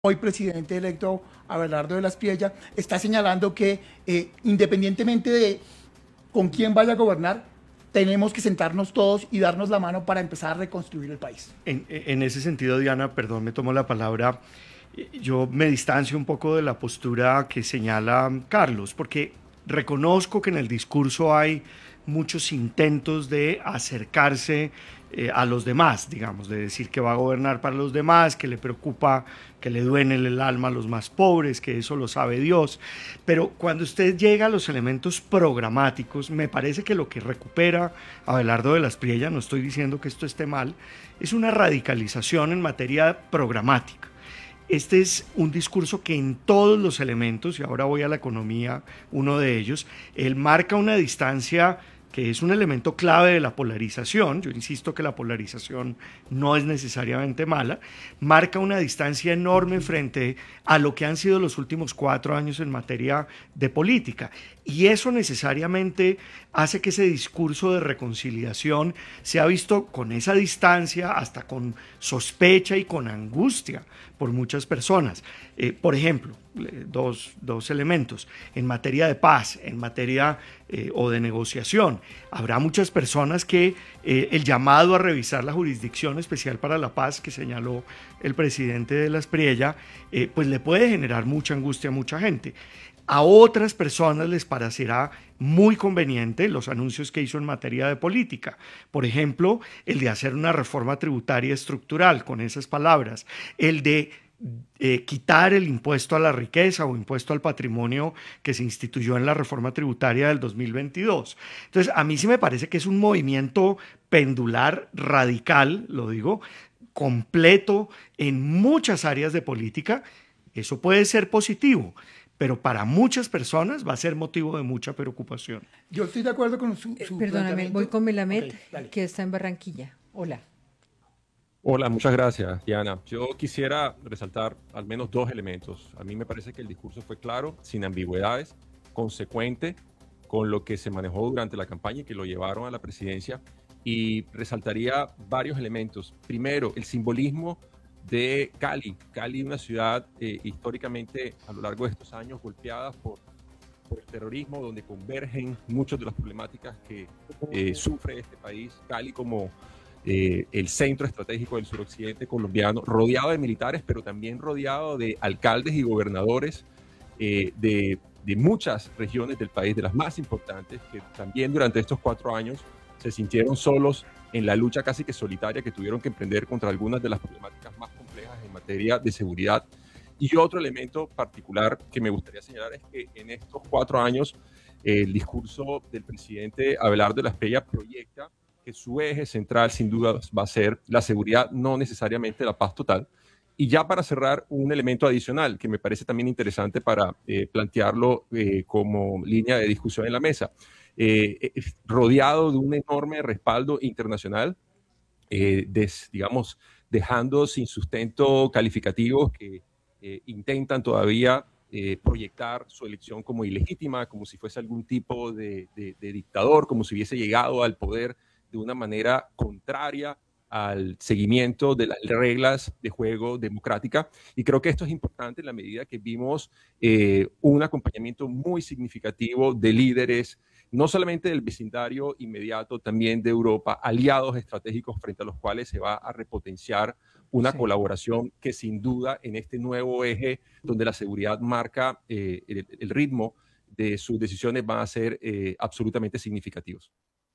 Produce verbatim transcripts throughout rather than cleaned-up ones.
hoy presidente electo Abelardo de la Espriella, está señalando que eh, independientemente de con quién vaya a gobernar, tenemos que sentarnos todos y darnos la mano para empezar a reconstruir el país. En, en ese sentido, Diana, perdón, me tomo la palabra. Yo me distancio un poco de la postura que señala Carlos, porque reconozco que en el discurso hay muchos intentos de acercarse eh, a los demás, digamos, de decir que va a gobernar para los demás, que le preocupa, que le duele el alma a los más pobres, que eso lo sabe Dios. Pero cuando usted llega a los elementos programáticos, me parece que lo que recupera Abelardo de la Espriella, no estoy diciendo que esto esté mal, es una radicalización en materia programática. Este es un discurso que en todos los elementos, y ahora voy a la economía, uno de ellos, él marca una distancia que es un elemento clave de la polarización. Yo insisto que la polarización no es necesariamente mala, marca una distancia enorme frente a lo que han sido los últimos cuatro años en materia de política. Y eso necesariamente hace que ese discurso de reconciliación sea visto con esa distancia, hasta con sospecha y con angustia por muchas personas. Eh, por ejemplo, dos, dos elementos. En materia de paz, en materia eh, o de negociación, habrá muchas personas que eh, el llamado a revisar la Jurisdicción Especial para la Paz que señaló el presidente de la Espriella, eh, pues le puede generar mucha angustia a mucha gente. A otras personas les parecerá muy conveniente los anuncios que hizo en materia de política. Por ejemplo, el de hacer una reforma tributaria estructural, con esas palabras, el de eh, quitar el impuesto a la riqueza o impuesto al patrimonio que se instituyó en la reforma tributaria del dos mil veintidós. Entonces, a mí sí me parece que es un movimiento pendular radical, lo digo, completo en muchas áreas de política. Eso puede ser positivo, pero para muchas personas va a ser motivo de mucha preocupación. Yo estoy de acuerdo con su, Eh, su perdóname, voy planteamiento. con Ok, Melamed, dale. que está en Barranquilla. Hola. Hola, muchas gracias, Diana. Yo quisiera resaltar al menos dos elementos. A mí me parece que el discurso fue claro, sin ambigüedades, consecuente con lo que se manejó durante la campaña y que lo llevaron a la presidencia. Y resaltaría varios elementos. Primero, el simbolismo de Cali. Cali, una ciudad eh, históricamente a lo largo de estos años golpeada por, por el terrorismo, donde convergen muchas de las problemáticas que eh, sufre este país. Cali como eh, el centro estratégico del suroccidente colombiano, rodeado de militares, pero también rodeado de alcaldes y gobernadores eh, de, de muchas regiones del país, de las más importantes, que también durante estos cuatro años se sintieron solos en la lucha casi que solitaria que tuvieron que emprender contra algunas de las problemáticas más complejas en materia de seguridad. Y otro elemento particular que me gustaría señalar es que en estos cuatro años eh, el discurso del presidente Abelardo de la Espriella proyecta que su eje central sin duda va a ser la seguridad, no necesariamente la paz total. Y ya para cerrar, un elemento adicional que me parece también interesante para eh, plantearlo eh, como línea de discusión en la mesa. Eh, rodeado de un enorme respaldo internacional, eh, des, digamos, dejando sin sustento calificativos que eh, intentan todavía eh, proyectar su elección como ilegítima, como si fuese algún tipo de, de, de dictador, como si hubiese llegado al poder de una manera contraria al seguimiento de las reglas de juego democrática. Y creo que esto es importante en la medida que vimos eh, un acompañamiento muy significativo de líderes, no solamente del vecindario inmediato, también de Europa, aliados estratégicos frente a los cuales se va a repotenciar una Sí. colaboración que sin duda en este nuevo eje donde la seguridad marca eh, el, el, ritmo de sus decisiones van a ser eh, absolutamente significativos.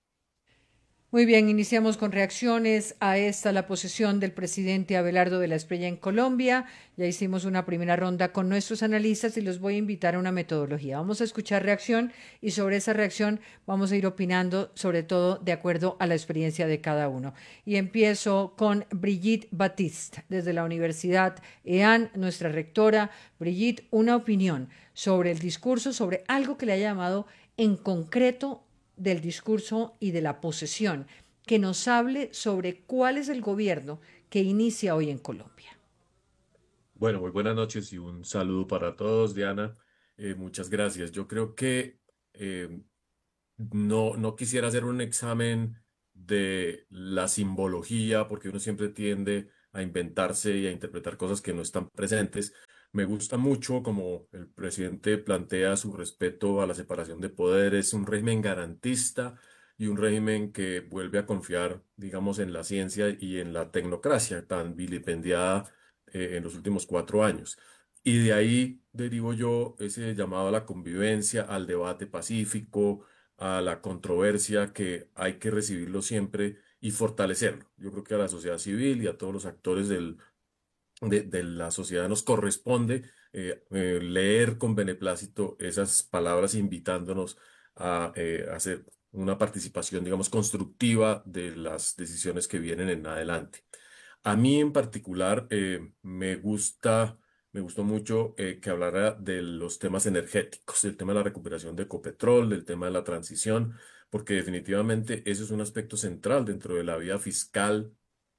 Muy bien, iniciamos con reacciones a esta, la posición del presidente Abelardo de la Espriella en Colombia. Ya hicimos una primera ronda con nuestros analistas y los voy a invitar a una metodología. Vamos a escuchar reacción y sobre esa reacción vamos a ir opinando, sobre todo de acuerdo a la experiencia de cada uno. Y empiezo con Brigitte Batiste, desde la Universidad E A N, nuestra rectora. Brigitte, una opinión sobre el discurso, sobre algo que le haya llamado en concreto del discurso y de la posesión, que nos hable sobre cuál es el gobierno que inicia hoy en Colombia. Bueno, muy buenas noches y un saludo para todos, Diana. Eh, muchas gracias. Yo creo que eh, no, no quisiera hacer un examen de la simbología, porque uno siempre tiende a inventarse y a interpretar cosas que no están presentes. Me gusta mucho como el presidente plantea su respeto a la separación de poderes, un régimen garantista y un régimen que vuelve a confiar, digamos, en la ciencia y en la tecnocracia tan vilipendiada eh, en los últimos cuatro años. Y de ahí derivo yo ese llamado a la convivencia, al debate pacífico, a la controversia, que hay que recibirlo siempre y fortalecerlo. Yo creo que a la sociedad civil y a todos los actores del de, de la sociedad nos corresponde eh, eh, leer con beneplácito esas palabras invitándonos a eh, hacer una participación, digamos, constructiva de las decisiones que vienen en adelante. A mí en particular eh, me gusta, me gustó mucho eh, que hablara de los temas energéticos, del tema de la recuperación de Ecopetrol, del tema de la transición, porque definitivamente eso es un aspecto central dentro de la vía fiscal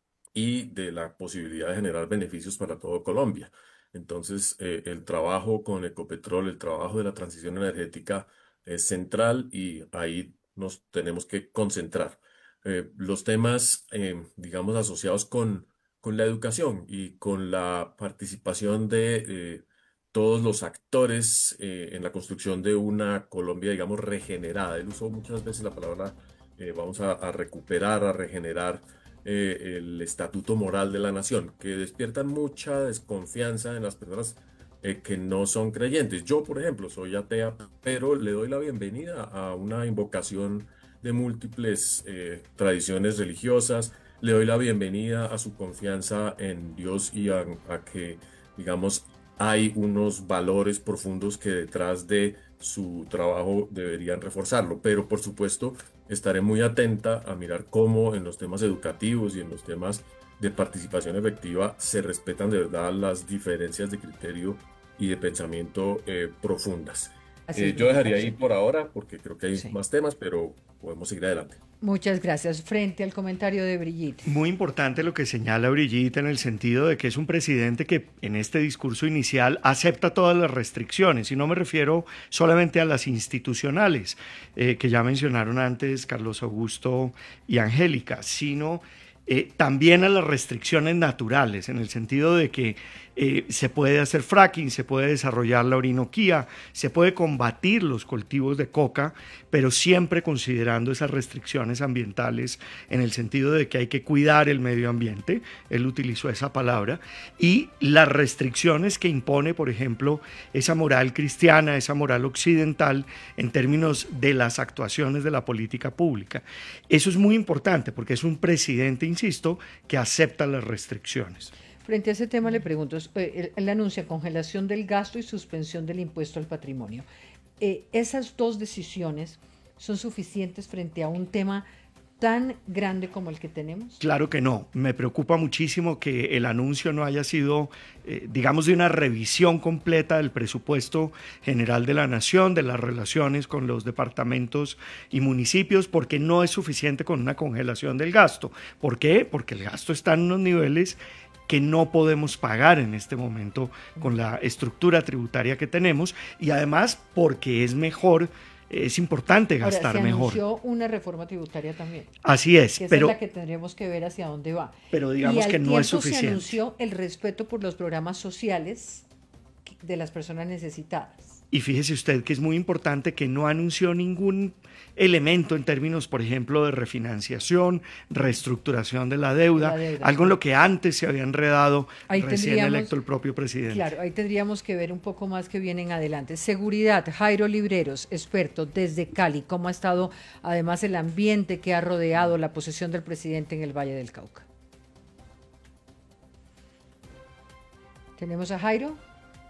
y de la posibilidad de generar beneficios para todo Colombia. Entonces, eh, el trabajo con Ecopetrol, el trabajo de la transición energética es central y ahí nos tenemos que concentrar. Eh, los temas, eh, digamos, asociados con, con la educación y con la participación de eh, todos los actores eh, en la construcción de una Colombia, digamos, regenerada. Él usó muchas veces la palabra, eh, vamos a, a recuperar, a regenerar eh, el estatuto moral de la nación, que despiertan mucha desconfianza en las personas eh, que no son creyentes. Yo, por ejemplo, soy atea, pero le doy la bienvenida a una invocación de múltiples eh, tradiciones religiosas, le doy la bienvenida a su confianza en Dios y a, a que, digamos, hay unos valores profundos que detrás de su trabajo deberían reforzarlo, pero por supuesto estaré muy atenta a mirar cómo en los temas educativos y en los temas de participación efectiva se respetan de verdad las diferencias de criterio y de pensamiento eh, profundas. Eh, yo dejaría ahí por ahora porque creo que hay sí. más temas, pero podemos seguir adelante. Muchas gracias. Frente al comentario de Brigitte. Muy importante lo que señala Brigitte en el sentido de que es un presidente que en este discurso inicial acepta todas las restricciones, y no me refiero solamente a las institucionales, eh, que ya mencionaron antes Carlos Augusto y Angélica, sino eh, también a las restricciones naturales, en el sentido de que Eh, se puede hacer fracking, se puede desarrollar la orinoquía, se puede combatir los cultivos de coca, pero siempre considerando esas restricciones ambientales en el sentido de que hay que cuidar el medio ambiente, él utilizó esa palabra, y las restricciones que impone, por ejemplo, esa moral cristiana, esa moral occidental en términos de las actuaciones de la política pública. Eso es muy importante porque es un presidente, insisto, que acepta las restricciones. Frente a ese tema le pregunto, él, él anuncia congelación del gasto y suspensión del impuesto al patrimonio. Eh, ¿Esas dos decisiones son suficientes frente a un tema tan grande como el que tenemos? Claro que no. Me preocupa muchísimo que el anuncio no haya sido, eh, digamos, de una revisión completa del presupuesto general de la nación, de las relaciones con los departamentos y municipios, porque no es suficiente con una congelación del gasto. ¿Por qué? Porque el gasto está en unos niveles que no podemos pagar en este momento con la estructura tributaria que tenemos, y además porque es mejor, es importante gastar Ahora, se mejor. Se anunció una reforma tributaria también. Así es, que pero esa es la que tendremos que ver hacia dónde va. Pero digamos y que no es suficiente. Se anunció el respeto por los programas sociales de las personas necesitadas. Y fíjese usted que es muy importante que no anunció ningún elemento en términos, por ejemplo, de refinanciación, reestructuración de la deuda, la deuda algo en lo que antes se había enredado ahí recién electo el propio presidente. Claro, ahí tendríamos que ver un poco más que vienen adelante. Seguridad, Jairo Libreros, experto desde Cali, ¿cómo ha estado además el ambiente que ha rodeado la posesión del presidente en el Valle del Cauca? ¿Tenemos a Jairo?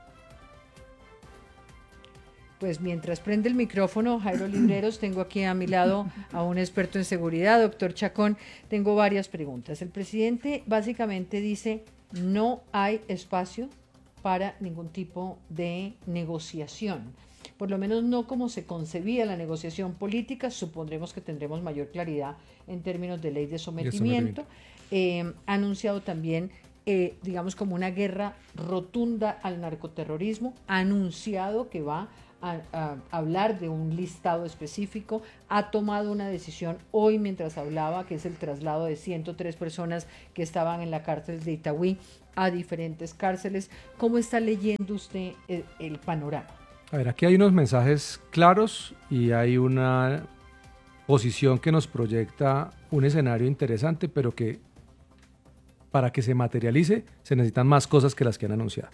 Pues mientras prende el micrófono, Jairo Libreros, tengo aquí a mi lado a un experto en seguridad, doctor Chacón. Tengo varias preguntas. El presidente básicamente dice, no hay espacio para ningún tipo de negociación. Por lo menos no como se concebía la negociación política. Supondremos que tendremos mayor claridad en términos de ley de sometimiento. Eh, ha anunciado también Eh, digamos como una guerra rotunda al narcoterrorismo, ha anunciado que va a, a hablar de un listado específico, ha tomado una decisión hoy mientras hablaba, que es el traslado de ciento tres personas que estaban en la cárcel de Itagüí a diferentes cárceles. ¿Cómo está leyendo usted el, el panorama? A ver, aquí hay unos mensajes claros y hay una posición que nos proyecta un escenario interesante, pero que para que se materialice se necesitan más cosas que las que han anunciado.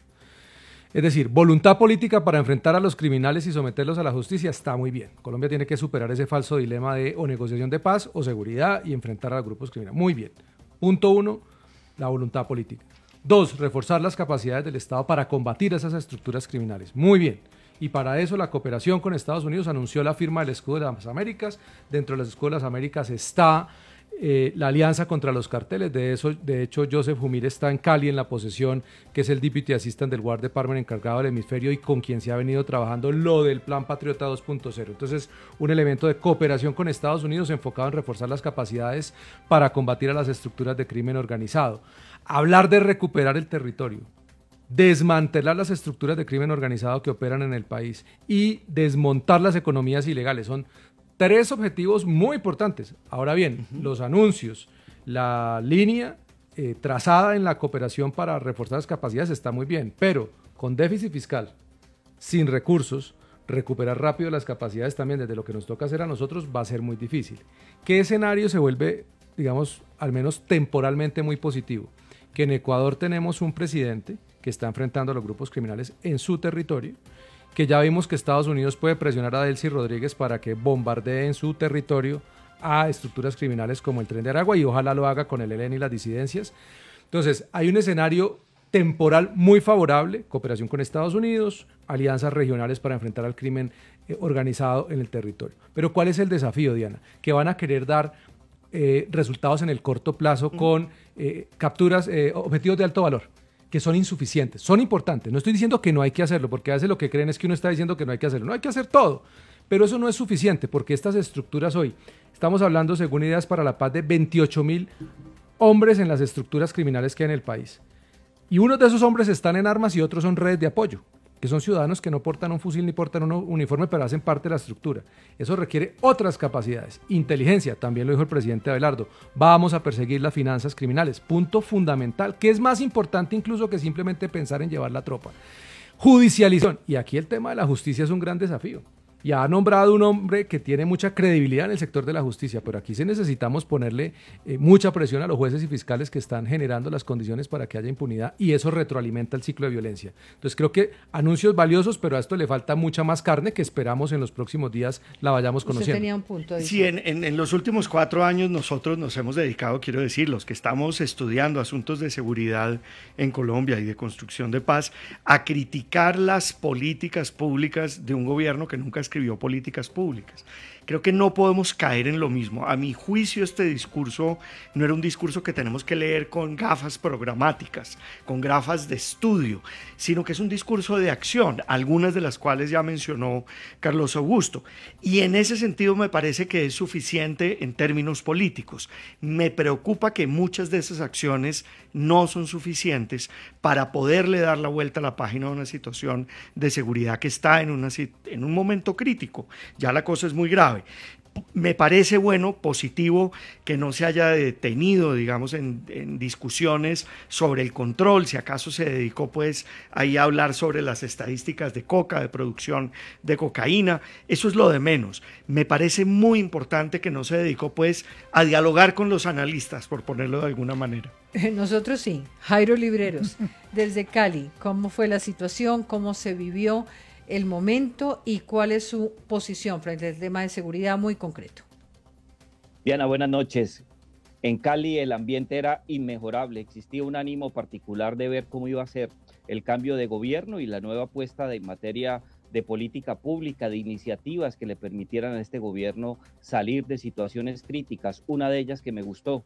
Es decir, voluntad política para enfrentar a los criminales y someterlos a la justicia está muy bien. Colombia tiene que superar ese falso dilema de o negociación de paz o seguridad y enfrentar a los grupos criminales. Muy bien. Punto uno, la voluntad política. Dos, reforzar las capacidades del Estado para combatir esas estructuras criminales. Muy bien. Y para eso la cooperación con Estados Unidos anunció la firma del Escudo de las Américas. Dentro del Escudo de las Américas está eh, la alianza contra los carteles. De, eso, de hecho, Joseph Humir está en Cali en la posesión, que es el Deputy Assistant del War Department encargado del hemisferio y con quien se ha venido trabajando lo del Plan Patriota dos punto cero. Entonces, un elemento de cooperación con Estados Unidos enfocado en reforzar las capacidades para combatir a las estructuras de crimen organizado. Hablar de recuperar el territorio, desmantelar las estructuras de crimen organizado que operan en el país y desmontar las economías ilegales. Son tres objetivos muy importantes. Ahora bien, uh-huh. los anuncios, la línea eh, trazada en la cooperación para reforzar las capacidades está muy bien, pero con déficit fiscal, sin recursos, recuperar rápido las capacidades también desde lo que nos toca hacer a nosotros va a ser muy difícil. ¿Qué escenario se vuelve, digamos, al menos temporalmente muy positivo? Que en Ecuador tenemos un presidente que está enfrentando a los grupos criminales en su territorio, que ya vimos que Estados Unidos puede presionar a Delcy Rodríguez para que bombardee en su territorio a estructuras criminales como el Tren de Aragua y ojalá lo haga con el E L N y las disidencias. Entonces, hay un escenario temporal muy favorable, cooperación con Estados Unidos, alianzas regionales para enfrentar al crimen eh, organizado en el territorio. Pero ¿cuál es el desafío, Diana? Que van a querer dar eh, resultados en el corto plazo con eh, capturas, eh, objetivos de alto valor, que son insuficientes, son importantes. No estoy diciendo que no hay que hacerlo, porque a veces lo que creen es que uno está diciendo que no hay que hacerlo. No hay que hacer todo, pero eso no es suficiente, porque estas estructuras hoy, estamos hablando, según Ideas para la Paz, de veintiocho mil hombres en las estructuras criminales que hay en el país. Y unos de esos hombres están en armas y otros son redes de apoyo, que son ciudadanos que no portan un fusil ni portan un uniforme, pero hacen parte de la estructura. Eso requiere otras capacidades. Inteligencia, también lo dijo el presidente Abelardo. Vamos a perseguir las finanzas criminales. Punto fundamental, que es más importante incluso que simplemente pensar en llevar la tropa. Judicialización. Y aquí el tema de la justicia es un gran desafío. Y ha nombrado un hombre que tiene mucha credibilidad en el sector de la justicia, pero aquí sí necesitamos ponerle eh, mucha presión a los jueces y fiscales que están generando las condiciones para que haya impunidad y eso retroalimenta el ciclo de violencia. Entonces creo que anuncios valiosos, pero a esto le falta mucha más carne que esperamos en los próximos días la vayamos conociendo. Usted tenía un punto de Sí, en, en, en los últimos cuatro años nosotros nos hemos dedicado, quiero decir, los que estamos estudiando asuntos de seguridad en Colombia y de construcción de paz, a criticar las políticas públicas de un gobierno que nunca escribió políticas públicas. Creo que no podemos caer en lo mismo. A mi juicio, este discurso no era un discurso que tenemos que leer con gafas programáticas, con gafas de estudio, sino que es un discurso de acción, algunas de las cuales ya mencionó Carlos Augusto. Y en ese sentido me parece que es suficiente en términos políticos. Me preocupa que muchas de esas acciones no son suficientes para poderle dar la vuelta a la página a una situación de seguridad que está en, una, en un momento crítico. Ya la cosa es muy grave. Me parece bueno, positivo, que no se haya detenido, digamos, en, en discusiones sobre el control, si acaso se dedicó pues ahí a hablar sobre las estadísticas de coca, de producción de cocaína, eso es lo de menos. Me parece muy importante que no se dedicó pues a dialogar con los analistas, por ponerlo de alguna manera. Nosotros sí. Jairo Libreros, desde Cali, ¿cómo fue la situación? ¿Cómo se vivió el momento y cuál es su posición frente al tema de seguridad muy concreto? Diana, buenas noches. En Cali el ambiente era inmejorable, existía un ánimo particular de ver cómo iba a ser el cambio de gobierno y la nueva apuesta de, en materia de política pública, de iniciativas que le permitieran a este gobierno salir de situaciones críticas. Una de ellas que me gustó,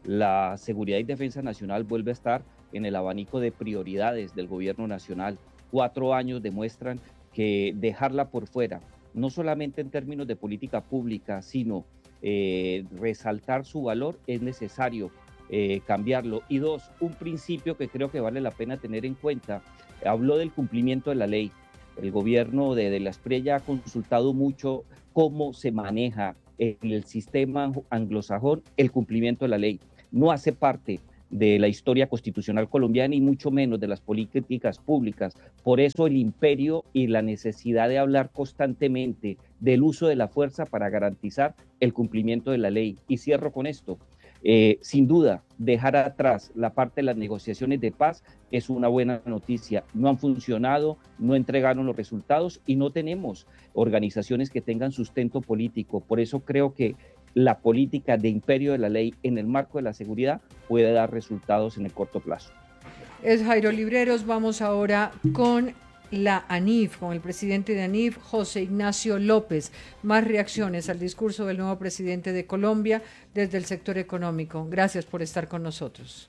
la seguridad y defensa nacional vuelve a estar en el abanico de prioridades del gobierno nacional. Cuatro años demuestran que dejarla por fuera, no solamente en términos de política pública, sino eh, resaltar su valor, es necesario eh, cambiarlo. Y dos, un principio que creo que vale la pena tener en cuenta, habló del cumplimiento de la ley. El gobierno de De la Espriella ha consultado mucho cómo se maneja en el sistema anglosajón el cumplimiento de la ley. No hace parte de la historia constitucional colombiana y mucho menos de las políticas públicas. Por eso el imperio y la necesidad de hablar constantemente del uso de la fuerza para garantizar el cumplimiento de la ley. Y cierro con esto. Eh, sin duda, dejar atrás la parte de las negociaciones de paz es una buena noticia. No han funcionado, no entregaron los resultados y no tenemos organizaciones que tengan sustento político. Por eso creo que la política de imperio de la ley en el marco de la seguridad puede dar resultados en el corto plazo. Es Jairo Libreros. Vamos ahora con la ANIF, con el presidente de ANIF, José Ignacio López. Más reacciones al discurso del nuevo presidente de Colombia desde el sector económico. Gracias por estar con nosotros.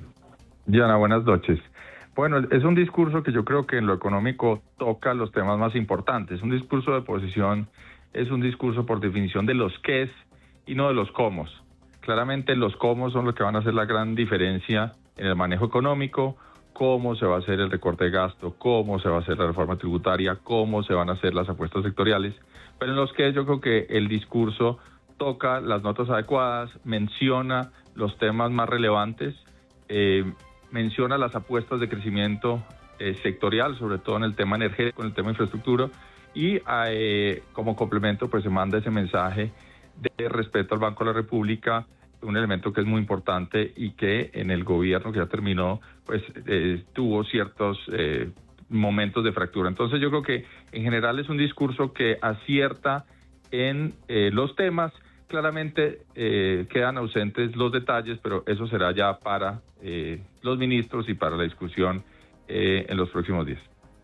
Diana, buenas noches. Bueno, es un discurso que yo creo que en lo económico toca los temas más importantes. Un discurso de posición es un discurso por definición de los qués y no de los cómo. Claramente los cómo son los que van a hacer la gran diferencia en el manejo económico, cómo se va a hacer el recorte de gasto, cómo se va a hacer la reforma tributaria, cómo se van a hacer las apuestas sectoriales. Pero en los que yo creo que el discurso toca las notas adecuadas, menciona los temas más relevantes, eh, menciona las apuestas de crecimiento eh, sectorial, sobre todo en el tema energético, en el tema infraestructura, y eh, como complemento pues se manda ese mensaje de respeto al Banco de la República, un elemento que es muy importante y que en el gobierno que ya terminó, pues eh, tuvo ciertos eh, momentos de fractura. Entonces yo creo que en general es un discurso que acierta en eh, los temas. Claramente eh, quedan ausentes los detalles, pero eso será ya para eh, los ministros y para la discusión eh, en los próximos días.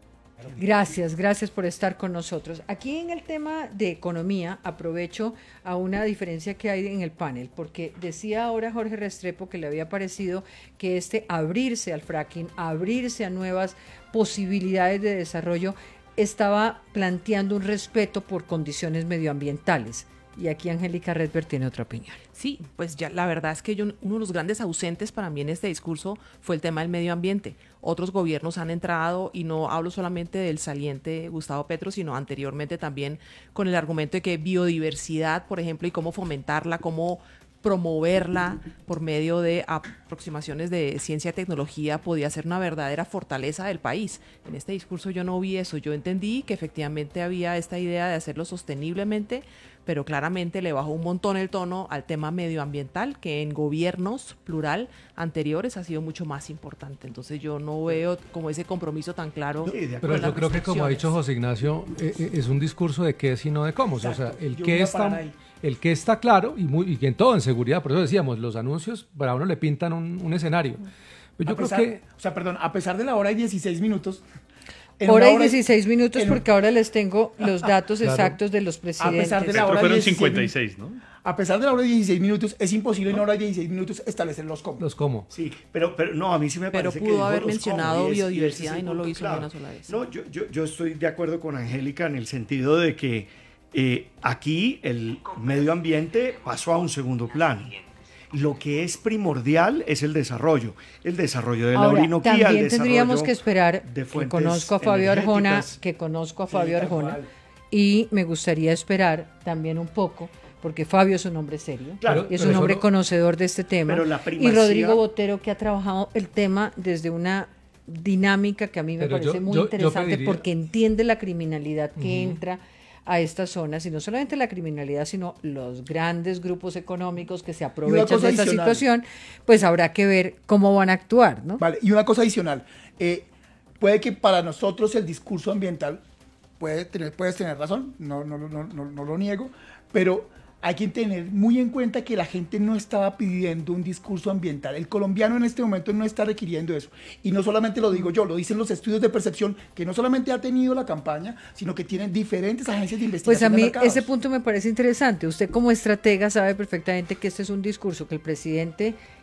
Gracias, gracias por estar con nosotros. Aquí en el tema de economía aprovecho a una diferencia que hay en el panel, porque decía ahora Jorge Restrepo que le había parecido que este abrirse al fracking, abrirse a nuevas posibilidades de desarrollo, estaba planteando un respeto por condiciones medioambientales. Y aquí Angélica Redberg tiene otra opinión. Sí, pues ya la verdad es que yo, uno de los grandes ausentes para mí en este discurso fue el tema del medio ambiente. Otros gobiernos han entrado, y no hablo solamente del saliente Gustavo Petro, sino anteriormente también con el argumento de que biodiversidad, por ejemplo, y cómo fomentarla, cómo promoverla por medio de aproximaciones de ciencia y tecnología podía ser una verdadera fortaleza del país. En este discurso yo no vi eso. Yo entendí que efectivamente había esta idea de hacerlo sosteniblemente, pero claramente le bajó un montón el tono al tema medioambiental, que en gobiernos plural anteriores ha sido mucho más importante. Entonces yo no veo como ese compromiso tan claro. Sí, pero yo creo que, como ha dicho José Ignacio, eh, es un discurso de qué y no de cómo. O sea, el qué está, el qué está claro y, muy, y que en todo, en seguridad. Por eso decíamos, los anuncios para uno le pintan un, un escenario. Pero yo a creo pesar, que... O sea, perdón, a pesar de la hora y dieciséis minutos... Hora y dieciséis minutos, porque ahora les tengo los datos claro. exactos de los presidentes. A pesar de la hora fueron dieciséis, cincuenta y seis, ¿no? A pesar de la hora de dieciséis minutos, es imposible en hora de dieciséis minutos establecer los cómo. Los cómo. Sí, pero, pero no, a mí sí me pero parece que... Pero pudo dijo haber los mencionado cómo, y es- biodiversidad y, ese es y el no lo punto hizo clave. ni una sola vez. No, yo, yo, yo estoy de acuerdo con Angélica en el sentido de que eh, aquí el medio ambiente pasó a un segundo plano. Lo que es primordial es el desarrollo, el desarrollo de la Ahora, Orinoquía, el también desarrollo tendríamos que esperar, de que fuentes conozco a Fabio Arjona, energéticas. que conozco a Sí, Fabio tal Arjona, cual. y me gustaría esperar también un poco, porque Fabio es un hombre serio, Claro, y es pero un eso hombre no- conocedor de este tema, Pero la y primacía- Rodrigo Botero, que ha trabajado el tema desde una dinámica que a mí me Pero parece yo- muy yo- yo interesante, pediría- porque entiende la criminalidad que entra a estas zonas, y no solamente la criminalidad, sino los grandes grupos económicos que se aprovechan cosa de esta adicional. situación, pues habrá que ver cómo van a actuar, ¿no? Vale, y una cosa adicional, eh, puede que para nosotros el discurso ambiental, puede tener, puedes tener razón, no, no, no, no, no, no lo niego, pero hay que tener muy en cuenta que la gente no estaba pidiendo un discurso ambiental. El colombiano en este momento no está requiriendo eso. Y no solamente lo digo yo, lo dicen los estudios de percepción, que no solamente ha tenido la campaña, sino que tienen diferentes agencias de investigación. Pues a de mí mercados. ese punto me parece interesante. Usted como estratega sabe perfectamente que este es un discurso que el presidente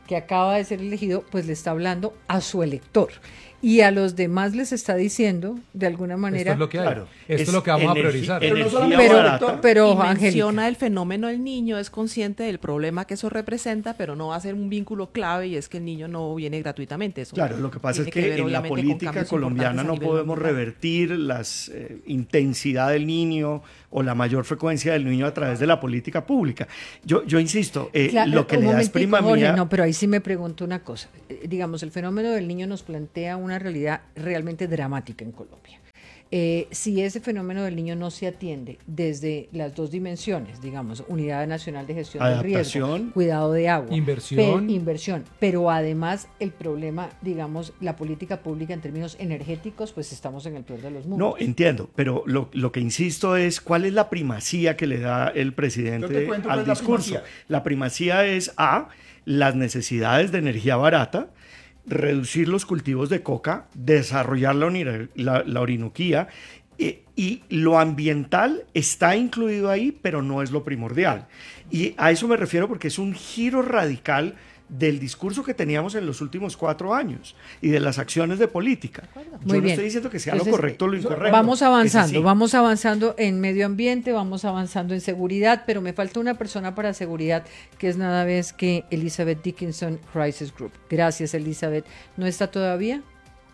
que acaba de ser elegido, pues le está hablando a su elector. Y a los demás les está diciendo, de alguna manera... Esto es lo que hay. Claro, Esto es, es lo que vamos a energi- priorizar. Pero no energía solamente Pero, barata. pero y menciona Angélica, el fenómeno del niño, es consciente del problema que eso representa, pero no va a ser un vínculo clave y es que el niño no viene gratuitamente. Eso Claro, lo que pasa es tiene que, ver, en la obviamente, con política cambios colombiana importantes a no nivel podemos ambiental. revertir la intensidad del niño o la mayor frecuencia del niño a través de la política pública. Yo, yo insisto, eh, Claro, lo que un le da es momentico, prima Jorge, mía... no, pero ahí sí me pregunto una cosa. Eh, digamos, el fenómeno del niño nos plantea una realidad realmente dramática en Colombia. Eh, si ese fenómeno del niño no se atiende desde las dos dimensiones, digamos, Unidad Nacional de Gestión del Riesgo, Adaptación. cuidado de agua, Inversión. pe- inversión, pero además el problema, digamos, la política pública en términos energéticos, pues estamos en el peor de los mundos. No, entiendo, pero lo, lo que insisto es cuál es la primacía que le da el Yo presidente te cuento cuál al es la discurso. primacía. La primacía es A, las necesidades de energía barata, reducir los cultivos de coca, desarrollar la, ori- la, la Orinoquía, y, y lo ambiental está incluido ahí, pero no es lo primordial. Y a eso me refiero porque es un giro radical del discurso que teníamos en los últimos cuatro años y de las acciones de política. Yo Muy no bien. estoy diciendo que sea Entonces, lo correcto o lo incorrecto. Vamos Es avanzando, así. vamos avanzando en medio ambiente, vamos avanzando en seguridad, pero me falta una persona para seguridad que es nada más que Elizabeth Dickinson, Crisis Group. Gracias, Elizabeth. ¿No está todavía?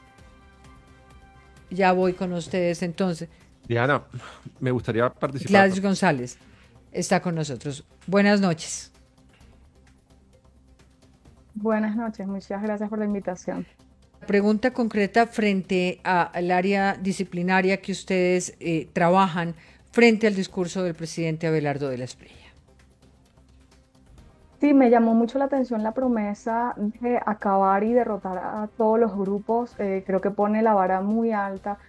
Ya voy con ustedes entonces. Diana, me gustaría participar. Gladys González está con nosotros. Buenas noches. Buenas noches, muchas gracias por la invitación. Pregunta concreta frente a- al área disciplinaria que ustedes eh, trabajan frente al discurso del presidente Abelardo de la Espriella. Sí, me llamó mucho la atención la promesa de acabar y derrotar a todos los grupos. Eh, creo que pone la vara muy alta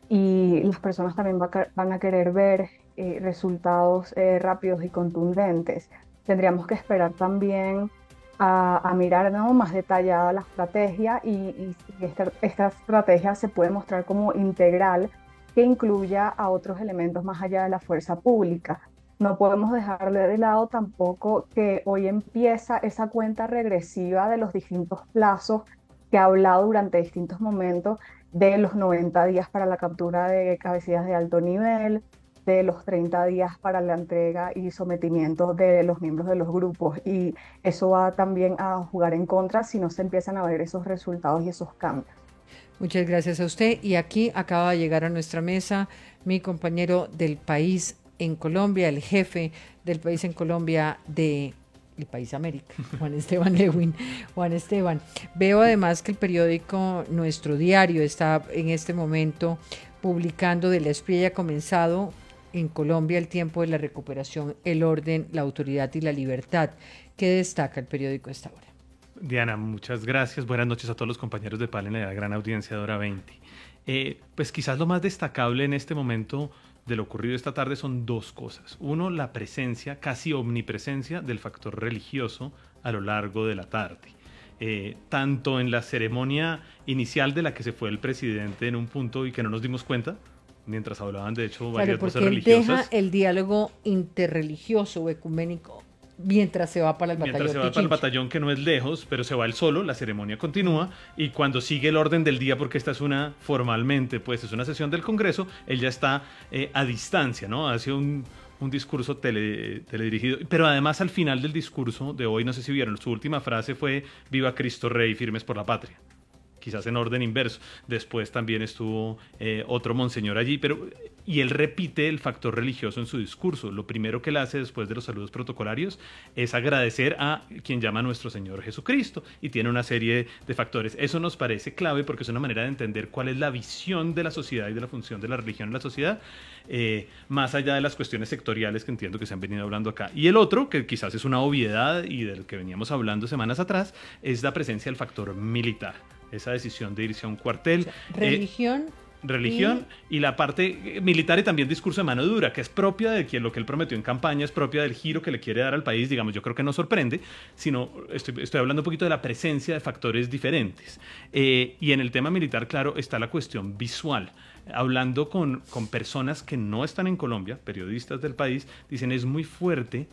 y las personas también va a ca- van a querer ver eh, resultados eh, rápidos y contundentes. Tendríamos que esperar también a, a mirar, ¿no?, más detallada la estrategia y, y si esta, esta estrategia se puede mostrar como integral, que incluya a otros elementos más allá de la fuerza pública. No podemos dejarle de lado tampoco que hoy empieza esa cuenta regresiva de los distintos plazos que ha hablado durante distintos momentos, de los noventa días para la captura de cabecillas de alto nivel, de los treinta días para la entrega y sometimiento de los miembros de los grupos. Y eso va también a jugar en contra si no se empiezan a ver esos resultados y esos cambios. Muchas gracias a usted. Y aquí acaba de llegar a nuestra mesa mi compañero del país en Colombia, el jefe del país en Colombia de el País América, Juan Esteban Lewin. Juan Esteban, veo además que el periódico Nuestro Diario está en este momento publicando de la Espriella ha comenzado en Colombia el tiempo de la recuperación, el orden, la autoridad y la libertad. ¿Qué destaca el periódico a esta hora? Diana, muchas gracias. Buenas noches a todos los compañeros de panel y a la gran audiencia de Hora veinte. Eh, pues quizás lo más destacable en este momento de lo ocurrido esta tarde son dos cosas. Uno, la presencia, casi omnipresencia del factor religioso a lo largo de la tarde. Eh, tanto en la ceremonia inicial de la que se fue el presidente en un punto y que no nos dimos cuenta, mientras hablaban de hecho varias Claro, voces porque él religiosas. deja el diálogo interreligioso o ecuménico mientras se va para el batallón. Mientras se va para el batallón, que no es lejos, pero se va él solo, la ceremonia continúa, y cuando sigue el orden del día, porque esta es una, formalmente, pues es una sesión del Congreso, él ya está eh, a distancia, ¿no? Hace un, un discurso tele, teledirigido, pero además al final del discurso de hoy, no sé si vieron, su última frase fue "Viva Cristo Rey, firmes por la patria", quizás en orden inverso. Después también estuvo eh, otro monseñor allí, pero y él repite el factor religioso en su discurso. Lo primero que él hace después de los saludos protocolarios es agradecer a quien llama a nuestro Señor Jesucristo, y tiene una serie de factores. Eso nos parece clave porque es una manera de entender cuál es la visión de la sociedad y de la función de la religión en la sociedad, eh, más allá de las cuestiones sectoriales que entiendo que se han venido hablando acá. Y el otro, que quizás es una obviedad y del que veníamos hablando semanas atrás, es la presencia del factor militar. Esa decisión de irse a un cuartel. O sea, religión. Eh, religión y... y la parte militar, y también discurso de mano dura, que es propia de quien, lo que él prometió en campaña, es propia del giro que le quiere dar al país. Digamos, yo creo que no sorprende, sino estoy, estoy hablando un poquito de la presencia de factores diferentes. Eh, y en el tema militar, claro, está la cuestión visual. Hablando con, con personas que no están en Colombia, periodistas del país, dicen es muy fuerte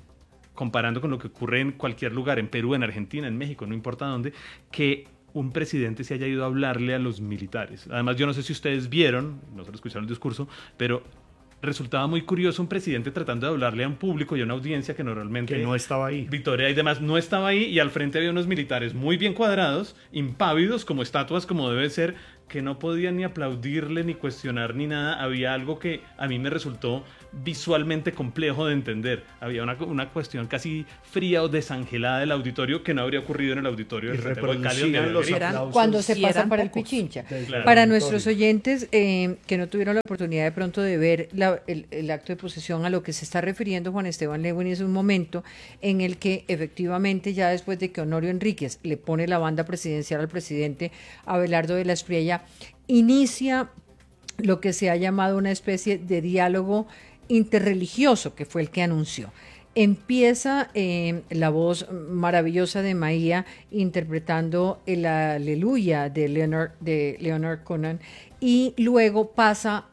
comparando con lo que ocurre en cualquier lugar, en Perú, en Argentina, en México, no importa dónde, que un presidente se haya ido a hablarle a los militares. Además, yo no sé si ustedes vieron, no se lo escucharon el discurso, pero resultaba muy curioso un presidente tratando de hablarle a un público y a una audiencia que normalmente... Que no estaba ahí. Victoria y demás no estaba ahí, y al frente había unos militares muy bien cuadrados, impávidos, como estatuas, como debe ser, que no podían ni aplaudirle, ni cuestionar, ni nada. Había algo que a mí me resultó visualmente complejo de entender. Había una, una cuestión casi fría o desangelada del auditorio que no habría ocurrido en el auditorio del Santiago de Cali, donde los debería- aplausos. Cuando se y pasa eran para el pocos. Pichincha. Claro. Para auditorio. nuestros oyentes eh, que no tuvieron la oportunidad de pronto de ver la- el, el acto de posesión, a lo que se está refiriendo Juan Esteban Lewin es un momento en el que efectivamente ya después de que Honorio Enríquez le pone la banda presidencial al presidente Abelardo de la Espriella, inicia lo que se ha llamado una especie de diálogo interreligioso, que fue el que anunció. Empieza eh, la voz maravillosa de Maía interpretando el Aleluya de Leonard, de Leonard Cohen, y luego pasa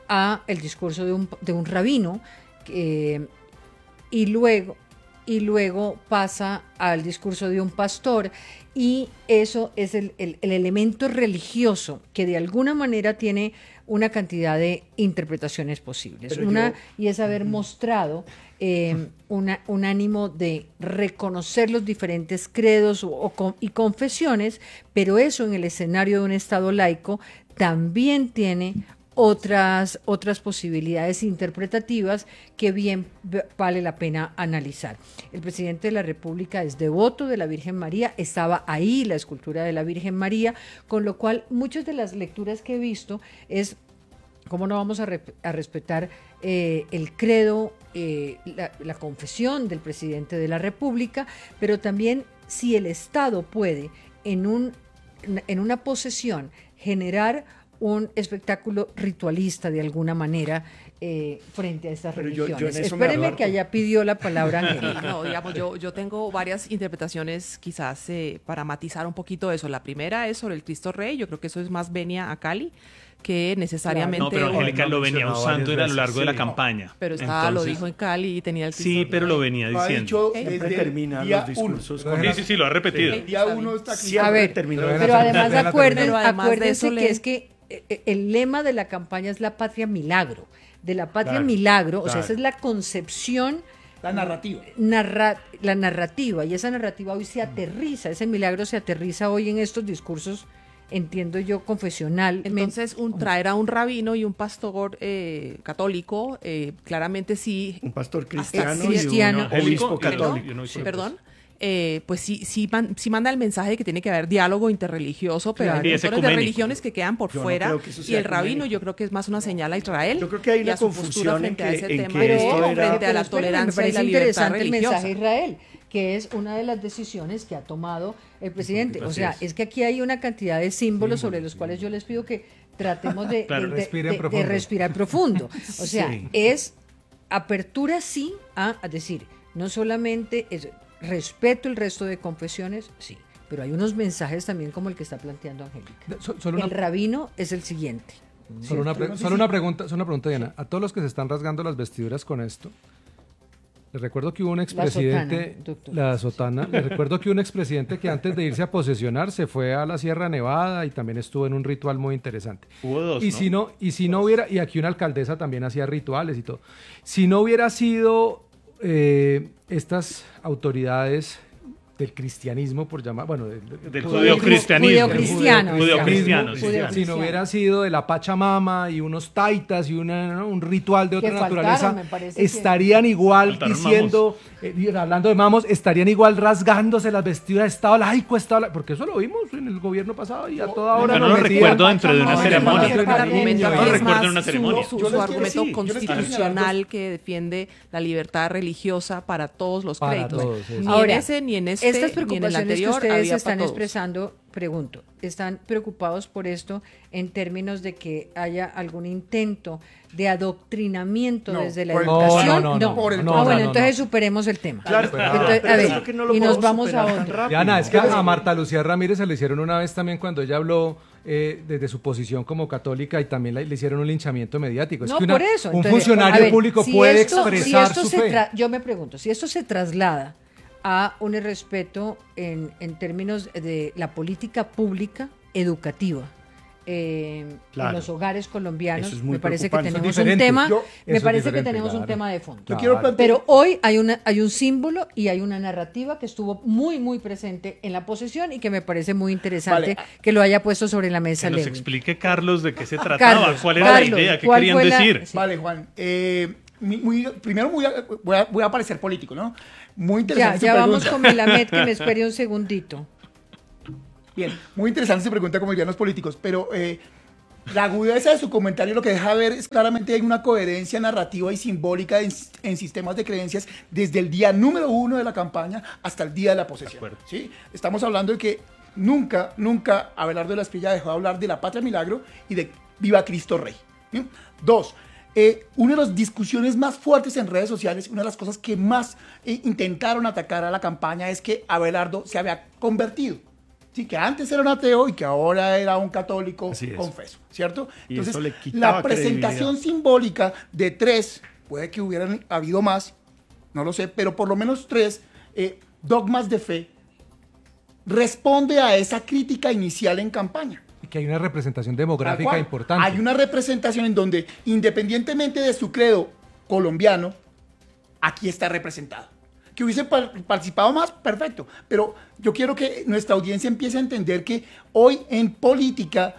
a el discurso de un, de un rabino, eh, y luego y luego pasa al discurso de un pastor, y eso es el, el, el elemento religioso que de alguna manera tiene una cantidad de interpretaciones posibles. Pero Una, yo- y es haber mostrado eh, una, un ánimo de reconocer los diferentes credos o, o con- y confesiones, pero eso en el escenario de un Estado laico también tiene otras, otras posibilidades interpretativas que bien v- vale la pena analizar. El presidente de la República es devoto de la Virgen María, estaba ahí la escultura de la Virgen María, con lo cual muchas de las lecturas que he visto es cómo no vamos a, re- a respetar eh, el credo, eh, la, la confesión del presidente de la República, pero también si el Estado puede en, un, en una posesión generar un espectáculo ritualista de alguna manera eh, frente a estas Pero yo- yo en religiones. eso me Espéreme abarco. que allá pidió la palabra Angélica. No, digamos, yo, yo tengo varias interpretaciones quizás eh, para matizar un poquito eso. La primera es sobre el Cristo Rey, yo creo que eso es más venia a Cali que necesariamente... No, pero Angélica Lo lo venía mencionado usando varias a lo largo veces, de la sí. campaña. Pero estaba, lo Entonces, dijo en Cali y tenía el Cristo Sí, pero Rey. lo venía Lo ha diciendo. dicho Siempre desde terminan el día los discursos uno. con Sí, sí, sí, lo ha repetido. El día uno está aquí. Siempre A ver, terminó pero de Pero hacer- además Déjala acuérdense, terminar. Pero además de acuérdense eso que le- es que eh, el lema de la campaña es la patria milagro. De la patria Claro, milagro, o sea, claro. esa es la concepción, La narrativa. narra- la narrativa, y esa narrativa hoy se aterriza, ese milagro se aterriza hoy en estos discursos, entiendo yo, confesional. Entonces, un, traer a un rabino y un pastor eh, católico, eh, claramente sí, Un pastor cristiano, cristiano. y un obispo Perdón, católico. yo no Sí. hice- perdón, eh, pues sí, sí, man- sí manda el mensaje de que tiene que haber diálogo interreligioso, pero Claro. hay Y es montones de ecuménico. religiones que quedan por Yo no fuera, creo que eso y sea el rabino ecuménico. yo creo que es más una señal a Israel. Yo creo que hay y una a su postura confusión en frente a que- ese en tema, que pero esto era- frente a Pero la espérame, tolerancia me y parece la libertad interesante el mensaje religiosa. a Israel, que es una de las decisiones que ha tomado el presidente. O Así sea, es. es que aquí hay una cantidad de símbolos sobre los cuales yo les pido que tratemos de, Claro. de- de- Respiren de- de profundo. respirar profundo. O sea, Sí. es apertura sí a, a decir, no solamente es respeto el resto de confesiones, sí, pero hay unos mensajes también como el que está planteando Angélica. So- solo una- El rabino es el siguiente. Solo una, pre- solo una pregunta, solo una pregunta, Diana. A todos los que se están rasgando las vestiduras con esto, les recuerdo que hubo un expresidente, sotana, doctor. la sotana, les recuerdo que hubo un expresidente que antes de irse a posesionar se fue a la Sierra Nevada y también estuvo en un ritual muy interesante. Hubo dos, Y ¿no? si no, y si no hubiera, y aquí una alcaldesa también hacía rituales y todo. Si no hubiera sido eh, estas autoridades del cristianismo, por llamar, bueno, del, Del Judeo- judeocristianismo. judeocristiano, Judeocristiano, sí. sí. Judeo- si no hubiera sido de la Pachamama y unos taitas y una, ¿no? un ritual de otra Que faltaron, naturaleza, me parece que- estarían igual Faltaron diciendo, eh, y hablando de mamos, estarían igual rasgándose las vestiduras de Estado laico, Estado laico, porque eso lo vimos en el gobierno pasado y a toda hora Yo no nos lo metían- recuerdo dentro de una No, ceremonia. no, no, El no, argumento no, no aquí es recuerdo más en una ceremonia. su, su- Yo les su quiero- argumento sí, yo les quiero constitucional que defiende la libertad religiosa para todos los Para créditos. todos, sí. Ni Ahora, en ese, ni en este, Estas ni en el preocupaciones que anterior ustedes había están para todos. expresando pregunto, ¿están preocupados por esto en términos de que haya algún intento de adoctrinamiento No, desde la por el- educación? No, no, no, por el- no, ah, no, bueno, no, entonces no. superemos el tema. Claro, Pero- Entonces, pero a ver, es que no lo y nos podemos vamos a superar tan otro. rápido. Diana, es que a Marta Lucía Ramírez se le hicieron una vez también cuando ella habló eh, desde su posición como católica y también le, le hicieron un linchamiento mediático. Es No, que una- por eso. un Entonces, funcionario a ver, público si puede esto- si expresar esto su se fe. tra- Yo me pregunto, si esto se traslada a un irrespeto en, en términos de la política pública educativa eh, Claro. en los hogares colombianos, Eso es muy me parece que preocupante. Eso es tenemos un diferente. tema, Yo- me Eso es parece que diferente, tenemos un claro. tema de fondo. Yo Claro. quiero plantear- Pero hoy hay, una, hay un símbolo y hay una narrativa que estuvo muy, muy presente en la posesión y que me parece muy interesante Vale. que lo haya puesto sobre la mesa Que nos Lewin. explique, Carlos, de qué se trataba, Carlos, cuál era Carlos, la idea, qué ¿cuál querían fue la- decir. Sí. Vale, Juan. Eh, mi- muy- primero muy a- voy, a, voy a parecer político, ¿no? Muy Ya, interesante su ya vamos pregunta. con Milamet, que me espere un segundito. Bien, muy interesante su pregunta como dirían los políticos, pero eh, la agudeza de su comentario lo que deja ver es claramente hay una coherencia narrativa y simbólica en, en sistemas de creencias desde el día número uno de la campaña hasta el día de la posesión. acuerdo. ¿Sí? Estamos hablando de que nunca, nunca Abelardo de la Espriella dejó de hablar de la patria milagro y de Viva Cristo Rey. ¿Sí? Dos, eh, una de las discusiones más fuertes en redes sociales, una de las cosas que más eh, intentaron atacar a la campaña es que Abelardo se había convertido. Sí, que antes era un ateo y que ahora era un católico Así es. confeso, ¿cierto? Y Entonces, eso le quitaba la presentación credibilidad. simbólica de tres, puede que hubieran habido más, no lo sé, pero por lo menos tres eh, dogmas de fe, responde a esa crítica inicial en campaña. Y que hay una representación Tal demográfica cual. importante. Hay una representación en donde, independientemente de su credo colombiano, aquí está representado. Que hubiese par- participado más, perfecto. Pero yo quiero que nuestra audiencia empiece a entender que hoy en política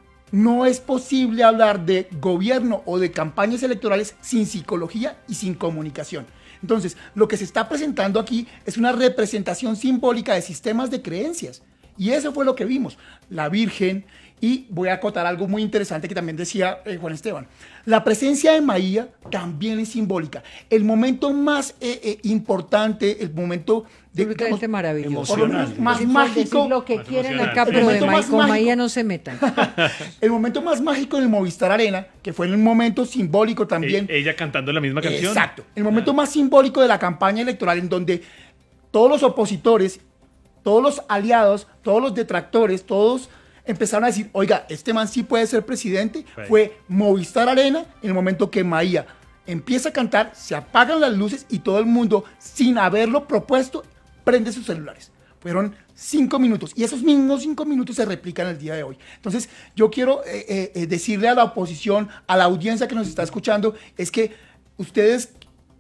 no es posible hablar de gobierno o de campañas electorales sin psicología y sin comunicación. Entonces, lo que se está presentando aquí es una representación simbólica de sistemas de creencias. Y eso fue lo que vimos. La Virgen, y voy a acotar algo muy interesante que también decía eh, Juan Esteban. La presencia de Maía también es simbólica. El momento más eh, eh, importante, el momento de, Absolutamente digamos, maravilloso. por lo menos más Pueden mágico, decir lo que Más quieren emocionante. acá, El pero de momento Ma- más con mágico. Maía no se metan. el momento más mágico en el Movistar Arena, que fue en un momento simbólico también. E- ella cantando la misma canción. Exacto. El momento más simbólico de la campaña electoral en donde todos los opositores, todos los aliados, todos los detractores, todos empezaron a decir, oiga, este man sí puede ser presidente, Sí. fue Movistar Arena en el momento que Maía empieza a cantar, se apagan las luces y todo el mundo, sin haberlo propuesto, prende sus celulares. Fueron cinco minutos y esos mismos cinco minutos se replican el día de hoy. Entonces, yo quiero eh, eh, eh, decirle a la oposición, a la audiencia que nos está escuchando, es que ustedes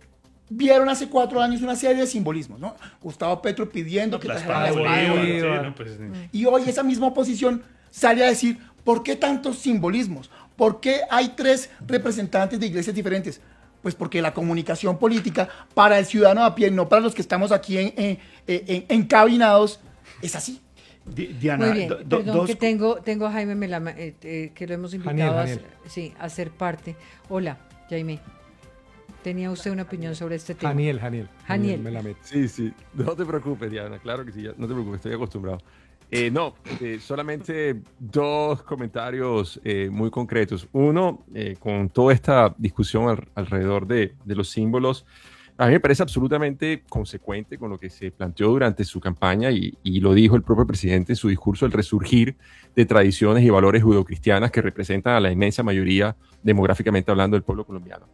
vieron hace cuatro años una serie de simbolismos, ¿no? Gustavo Petro pidiendo No, que la trajeran espada la de espada de Bolívar, Bolívar. sí, no, pues, ni- Y hoy esa misma oposición sale a decir, ¿por qué tantos simbolismos? ¿Por qué hay tres representantes de iglesias diferentes? Pues porque la comunicación política para el ciudadano a pie, no para los que estamos aquí en, en- en- encabinados, es así. Di- Diana, Muy bien, do- do- perdón dos que tengo, tengo a Jaime Melama, eh, eh, que lo hemos invitado Janiel, a, Janiel. ser- sí, a ser parte. Hola, Jaime. ¿Tenía usted una opinión sobre este tema? Janiel, Janiel. Janiel. Melamed. Sí, sí, no te preocupes, Diana, claro que sí, ya- no te preocupes, estoy acostumbrado. Eh, no, eh, solamente dos comentarios eh, muy concretos. Uno, eh, con toda esta discusión al- alrededor de, de los símbolos, a mí me parece absolutamente consecuente con lo que se planteó durante su campaña y, y lo dijo el propio presidente en su discurso, el resurgir de tradiciones y valores judeocristianas que representan a la inmensa mayoría, demográficamente hablando, del pueblo colombiano.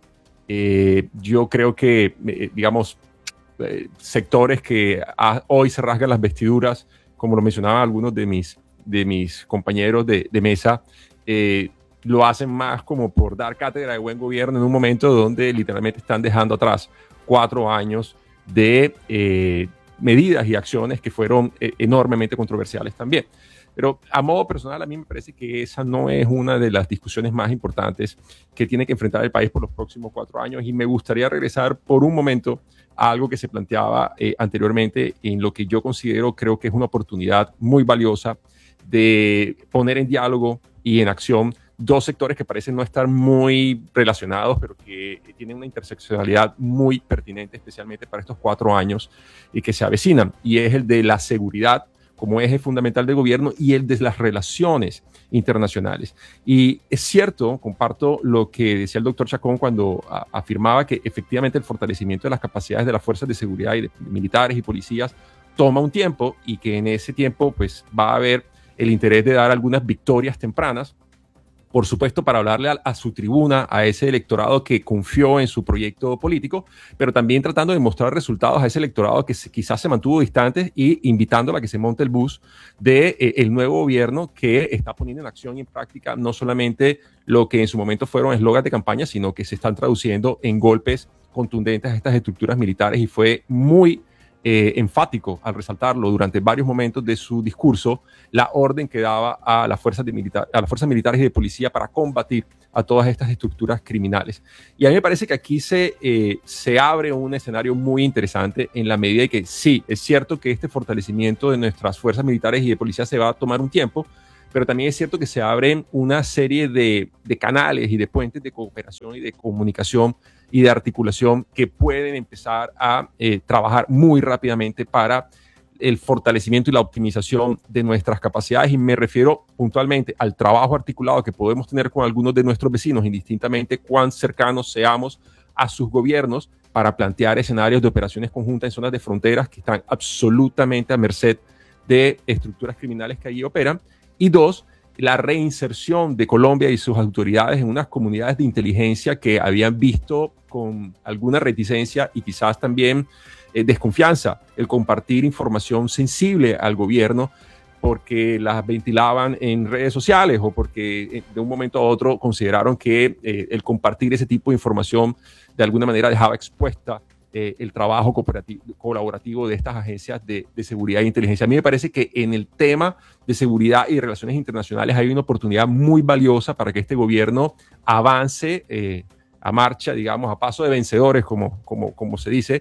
Eh, yo creo que, eh, digamos, eh, sectores que a- hoy se rasgan las vestiduras, como lo mencionaban algunos de mis, de mis compañeros de, de mesa, eh, lo hacen más como por dar cátedra de buen gobierno en un momento donde literalmente están dejando atrás cuatro años de eh, medidas y acciones que fueron eh, enormemente controversiales también. Pero a modo personal, a mí me parece que esa no es una de las discusiones más importantes que tiene que enfrentar el país por los próximos cuatro años. Y me gustaría regresar por un momento a algo que se planteaba eh, anteriormente, en lo que yo considero, creo que es una oportunidad muy valiosa de poner en diálogo y en acción dos sectores que parecen no estar muy relacionados, pero que tienen una interseccionalidad muy pertinente, especialmente para estos cuatro años y que se avecinan. Y es el de la seguridad como eje fundamental del gobierno y el de las relaciones internacionales. Y es cierto, comparto lo que decía el doctor Chacón cuando a, afirmaba que efectivamente el fortalecimiento de las capacidades de las fuerzas de seguridad y de, de militares y policías toma un tiempo y que en ese tiempo pues va a haber el interés de dar algunas victorias tempranas, por supuesto, para hablarle a, a su tribuna, a ese electorado que confió en su proyecto político, pero también tratando de mostrar resultados a ese electorado que se, quizás se mantuvo distante y invitándolo a que se monte el bus de eh, el nuevo gobierno que está poniendo en acción y en práctica no solamente lo que en su momento fueron eslogans de campaña, sino que se están traduciendo en golpes contundentes a estas estructuras militares, y fue muy Eh, enfático al resaltarlo durante varios momentos de su discurso, la orden que daba a las fuerzas, de militar, a las fuerzas militares y de policía para combatir a todas estas estructuras criminales. Y a mí me parece que aquí se, eh, se abre un escenario muy interesante en la medida de que sí, es cierto que este fortalecimiento de nuestras fuerzas militares y de policía se va a tomar un tiempo, pero también es cierto que se abren una serie de, de canales y de puentes de cooperación y de comunicación y de articulación que pueden empezar a eh, trabajar muy rápidamente para el fortalecimiento y la optimización de nuestras capacidades, y me refiero puntualmente al trabajo articulado que podemos tener con algunos de nuestros vecinos, indistintamente cuán cercanos seamos a sus gobiernos, para plantear escenarios de operaciones conjuntas en zonas de fronteras que están absolutamente a merced de estructuras criminales que allí operan. Y dos, la reinserción de Colombia y sus autoridades en unas comunidades de inteligencia que habían visto con alguna reticencia y quizás también eh, desconfianza el compartir información sensible al gobierno, porque las ventilaban en redes sociales o porque de un momento a otro consideraron que eh, el compartir ese tipo de información de alguna manera dejaba expuesta eh, el trabajo colaborativo de estas agencias de, de seguridad e inteligencia. A mí me parece que en el tema de seguridad y relaciones internacionales hay una oportunidad muy valiosa para que este gobierno avance eh, a marcha, digamos, a paso de vencedores, como, como, como se dice,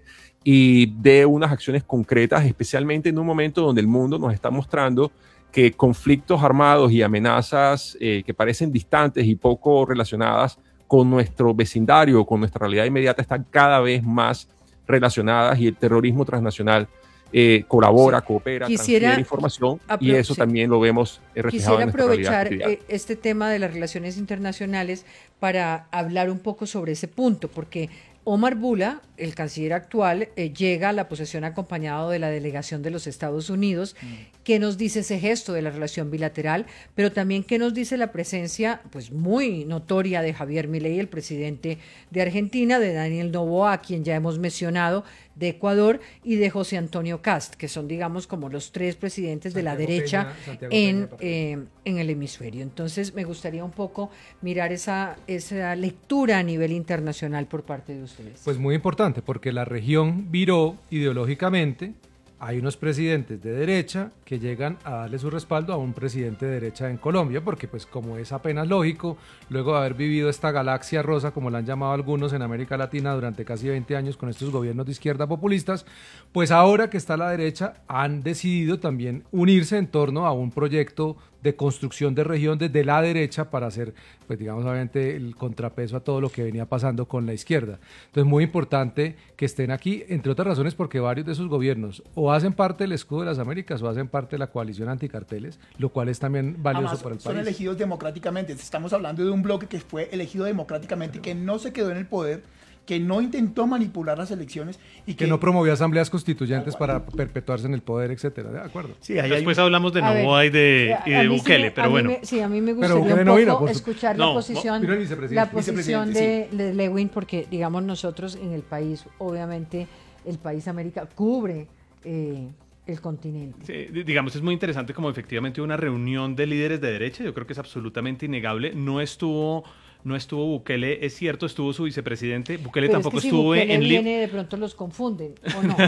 y de unas acciones concretas, especialmente en un momento donde el mundo nos está mostrando que conflictos armados y amenazas eh, que parecen distantes y poco relacionadas con nuestro vecindario, con nuestra realidad inmediata, están cada vez más relacionadas, y el terrorismo transnacional eh, colabora, sí. coopera, Quisiera transfiere información, y eso sí. también lo vemos reflejado Quisiera en nuestra realidad aprovechar cotidiana. eh, este tema de las relaciones internacionales para hablar un poco sobre ese punto, porque Omar Bula, el canciller actual, eh, llega a la posesión acompañado de la delegación de los Estados Unidos. Mm. ¿Qué nos dice ese gesto de la relación bilateral? Pero también qué nos dice la presencia pues muy notoria de Javier Milei, el presidente de Argentina, de Daniel Noboa, a quien ya hemos mencionado, de Ecuador, y de José Antonio Kast, que son, digamos, como los tres presidentes Santiago de la derecha Peña, en, Peña, eh, en el hemisferio. Entonces, me gustaría un poco mirar esa, esa lectura a nivel internacional por parte de ustedes. Pues muy importante, porque la región viró ideológicamente. Hay unos presidentes de derecha que llegan a darle su respaldo a un presidente de derecha en Colombia, porque pues como es apenas lógico, luego de haber vivido esta galaxia rosa, como la han llamado algunos en América Latina durante casi veinte años con estos gobiernos de izquierda populistas, pues ahora que está la derecha han decidido también unirse en torno a un proyecto de construcción de región desde la derecha para hacer, pues digamos, obviamente el contrapeso a todo lo que venía pasando con la izquierda. Entonces, muy importante que estén aquí, entre otras razones porque varios de esos gobiernos o hacen parte del escudo de las Américas o hacen parte de la coalición anticarteles, lo cual es también valioso Además, para el son país. Son elegidos democráticamente. Estamos hablando de un bloque que fue elegido democráticamente, que no se quedó en el poder, que no intentó manipular las elecciones y que, que no promovió asambleas constituyentes para perpetuarse en el poder, etcétera. ¿De acuerdo? Sí, ahí Después hay... hablamos de Noboa y de, y de Bukele, sí me, pero bueno. Me, sí, a mí me gustaría un poco no vino, pues, escuchar no, la posición, no, la posición de, sí. de Lewin, porque, digamos, nosotros en el país, obviamente, el país América cubre eh, el continente. Sí, digamos, es muy interesante como efectivamente una reunión de líderes de derecha, yo creo que es absolutamente innegable. No estuvo... No estuvo Bukele, es cierto, estuvo su vicepresidente. Bukele pero tampoco es que si estuvo Bukele en Lima. De pronto los confunden, ¿o no?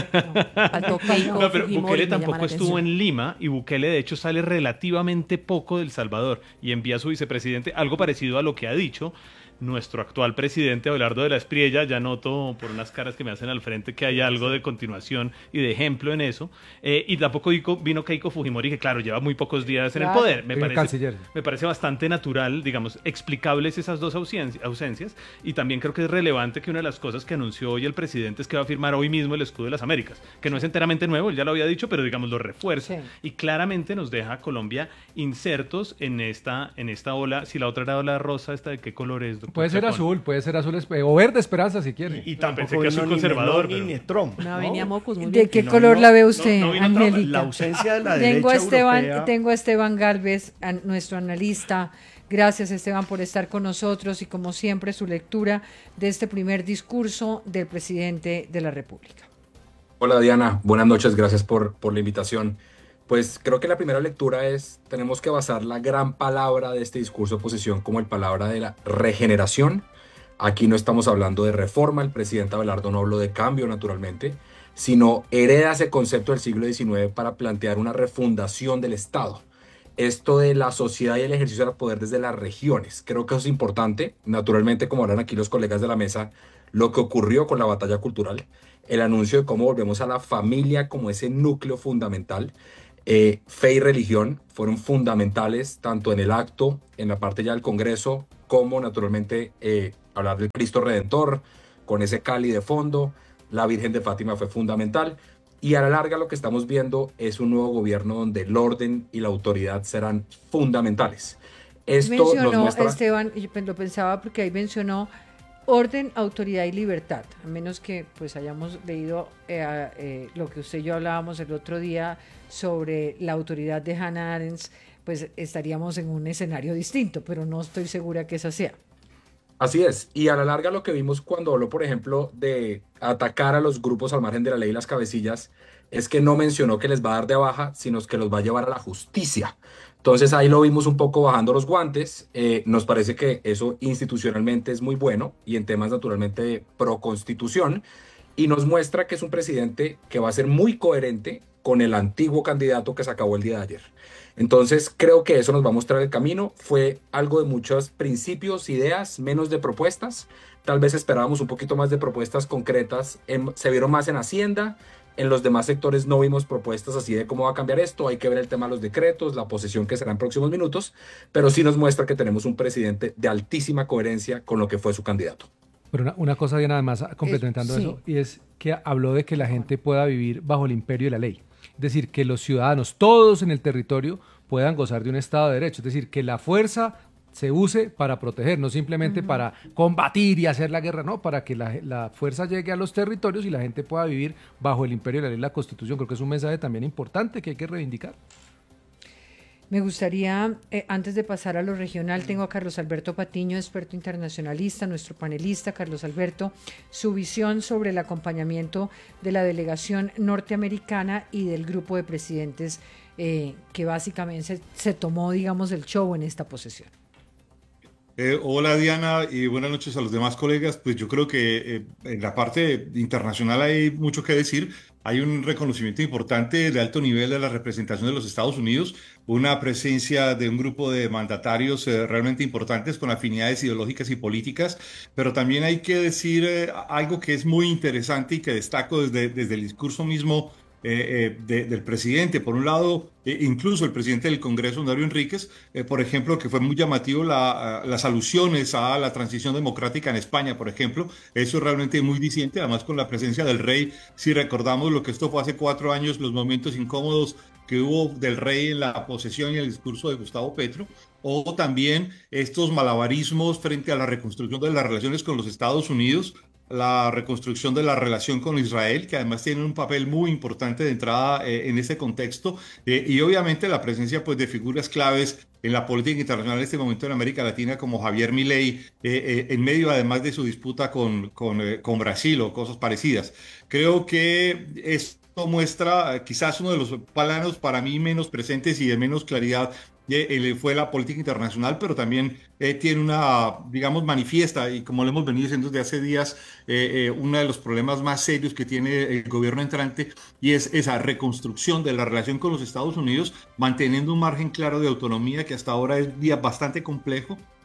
no. no pero Bukele tampoco estuvo en Lima, y Bukele de hecho sale relativamente poco de El Salvador y envía a su vicepresidente, algo parecido a lo que ha dicho. nuestro actual presidente Abelardo de la Espriella. Ya noto por unas caras que me hacen al frente que hay algo de continuación y de ejemplo en eso. Eh, y tampoco vino Keiko Fujimori, que claro, lleva muy pocos días en claro. el poder. Me el parece, canciller. me parece bastante natural, digamos, explicables esas dos ausencias, ausencias. Y también creo que es relevante que una de las cosas que anunció hoy el presidente es que va a firmar hoy mismo el escudo de las Américas, que no es enteramente nuevo, él ya lo había dicho, pero digamos lo refuerza. Sí. Y claramente nos deja a Colombia insertos en esta, en esta ola. Si la otra era ola rosa, ¿esta de qué color es, doctor? Puede ser Chacón? Azul, puede ser azul o verde esperanza si quiere. Y, y tampoco pensé que azul conservador. Ni, pero... ni Trump. Una ¿no? avenida Mocus, muy ¿De bien. qué no, color no, la ve usted, no, no Angélica? La ausencia de la tengo derecha a Esteban, europea. Tengo a Esteban Galvez, a nuestro analista. Gracias, Esteban, por estar con nosotros y, como siempre, su lectura de este primer discurso del presidente de la República. Hola, Diana. Buenas noches. Gracias por, por la invitación. Pues creo que la primera lectura es, tenemos que basar la gran palabra de este discurso de oposición como el palabra de la regeneración. Aquí no estamos hablando de reforma, el presidente Abelardo no habló de cambio, naturalmente, sino hereda ese concepto del siglo diecinueve para plantear una refundación del Estado. Esto de la sociedad y el ejercicio del poder desde las regiones. Creo que eso es importante. Naturalmente, como hablan aquí los colegas de la mesa, lo que ocurrió con la batalla cultural, el anuncio de cómo volvemos a la familia como ese núcleo fundamental. Eh, fe y religión fueron fundamentales tanto en el acto, en la parte ya del Congreso, como naturalmente eh, hablar del Cristo Redentor, con ese Cali de fondo. La Virgen de Fátima fue fundamental. Y a la larga lo que estamos viendo es un nuevo gobierno donde el orden y la autoridad serán fundamentales. Esto mencionó, nos muestra... Esteban, yo lo pensaba porque ahí mencionó orden, autoridad y libertad, a menos que pues hayamos leído eh, eh, lo que usted y yo hablábamos el otro día sobre la autoridad de Hannah Arendt, pues estaríamos en un escenario distinto, pero no estoy segura que esa sea. Así es, y a la larga lo que vimos cuando habló, por ejemplo, de atacar a los grupos al margen de la ley y las cabecillas, es que no mencionó que les va a dar de baja, sino que los va a llevar a la justicia. Entonces ahí lo vimos un poco bajando los guantes. Eh, nos parece que eso institucionalmente es muy bueno y en temas naturalmente de pro-constitución, y nos muestra que es un presidente que va a ser muy coherente con el antiguo candidato que se acabó el día de ayer. Entonces creo que eso nos va a mostrar el camino. Fue algo de muchos principios, ideas, menos de propuestas. Tal vez esperábamos un poquito más de propuestas concretas. En, se vieron más en Hacienda. En los demás sectores no vimos propuestas así de cómo va a cambiar esto. Hay que ver el tema de los decretos, la posesión que será en próximos minutos. Pero sí nos muestra que tenemos un presidente de altísima coherencia con lo que fue su candidato. Pero una, una cosa bien, además, complementando eh, sí. eso, y es que habló de que la gente pueda vivir bajo el imperio de la ley. Es decir, que los ciudadanos, todos en el territorio, puedan gozar de un Estado de Derecho. Es decir, que la fuerza se use para proteger, no simplemente uh-huh. para combatir y hacer la guerra, no, para que la, la fuerza llegue a los territorios y la gente pueda vivir bajo el imperio de la ley y la Constitución. Creo que es un mensaje también importante que hay que reivindicar. Me gustaría, eh, antes de pasar a lo regional, tengo a Carlos Alberto Patiño, experto internacionalista, nuestro panelista. Carlos Alberto, su visión sobre el acompañamiento de la delegación norteamericana y del grupo de presidentes eh, que básicamente se, se tomó, digamos, el show en esta posesión. Eh, hola Diana y buenas noches a los demás colegas. Pues yo creo que eh, en la parte internacional hay mucho que decir. Hay un reconocimiento importante de alto nivel de la representación de los Estados Unidos, una presencia de un grupo de mandatarios eh, realmente importantes con afinidades ideológicas y políticas, pero también hay que decir eh, algo que es muy interesante y que destaco desde, desde el discurso mismo Eh, eh, de, del presidente. Por un lado, eh, incluso el presidente del Congreso, Darío Enríquez, eh, por ejemplo, que fue muy llamativo la, las alusiones a la transición democrática en España, por ejemplo. Eso es realmente muy diciente, además con la presencia del rey. Si recordamos lo que esto fue hace cuatro años, los momentos incómodos que hubo del rey en la posesión y el discurso de Gustavo Petro, o también estos malabarismos frente a la reconstrucción de las relaciones con los Estados Unidos, la reconstrucción de la relación con Israel, que además tiene un papel muy importante de entrada eh, en este contexto, eh, y obviamente la presencia pues, de figuras claves en la política internacional en este momento en América Latina, como Javier Milei, eh, eh, en medio además de su disputa con, con, eh, con Brasil o cosas parecidas. Creo que esto muestra eh, quizás uno de los planos para mí menos presentes y de menos claridad eh, fue la política internacional, pero también eh, tiene una, digamos, manifiesta, y como lo hemos venido diciendo desde hace días, eh, eh, uno de los problemas más serios que tiene el gobierno entrante, y es esa reconstrucción de la relación con los Estados Unidos, manteniendo un margen claro de autonomía que hasta ahora es bastante complejo,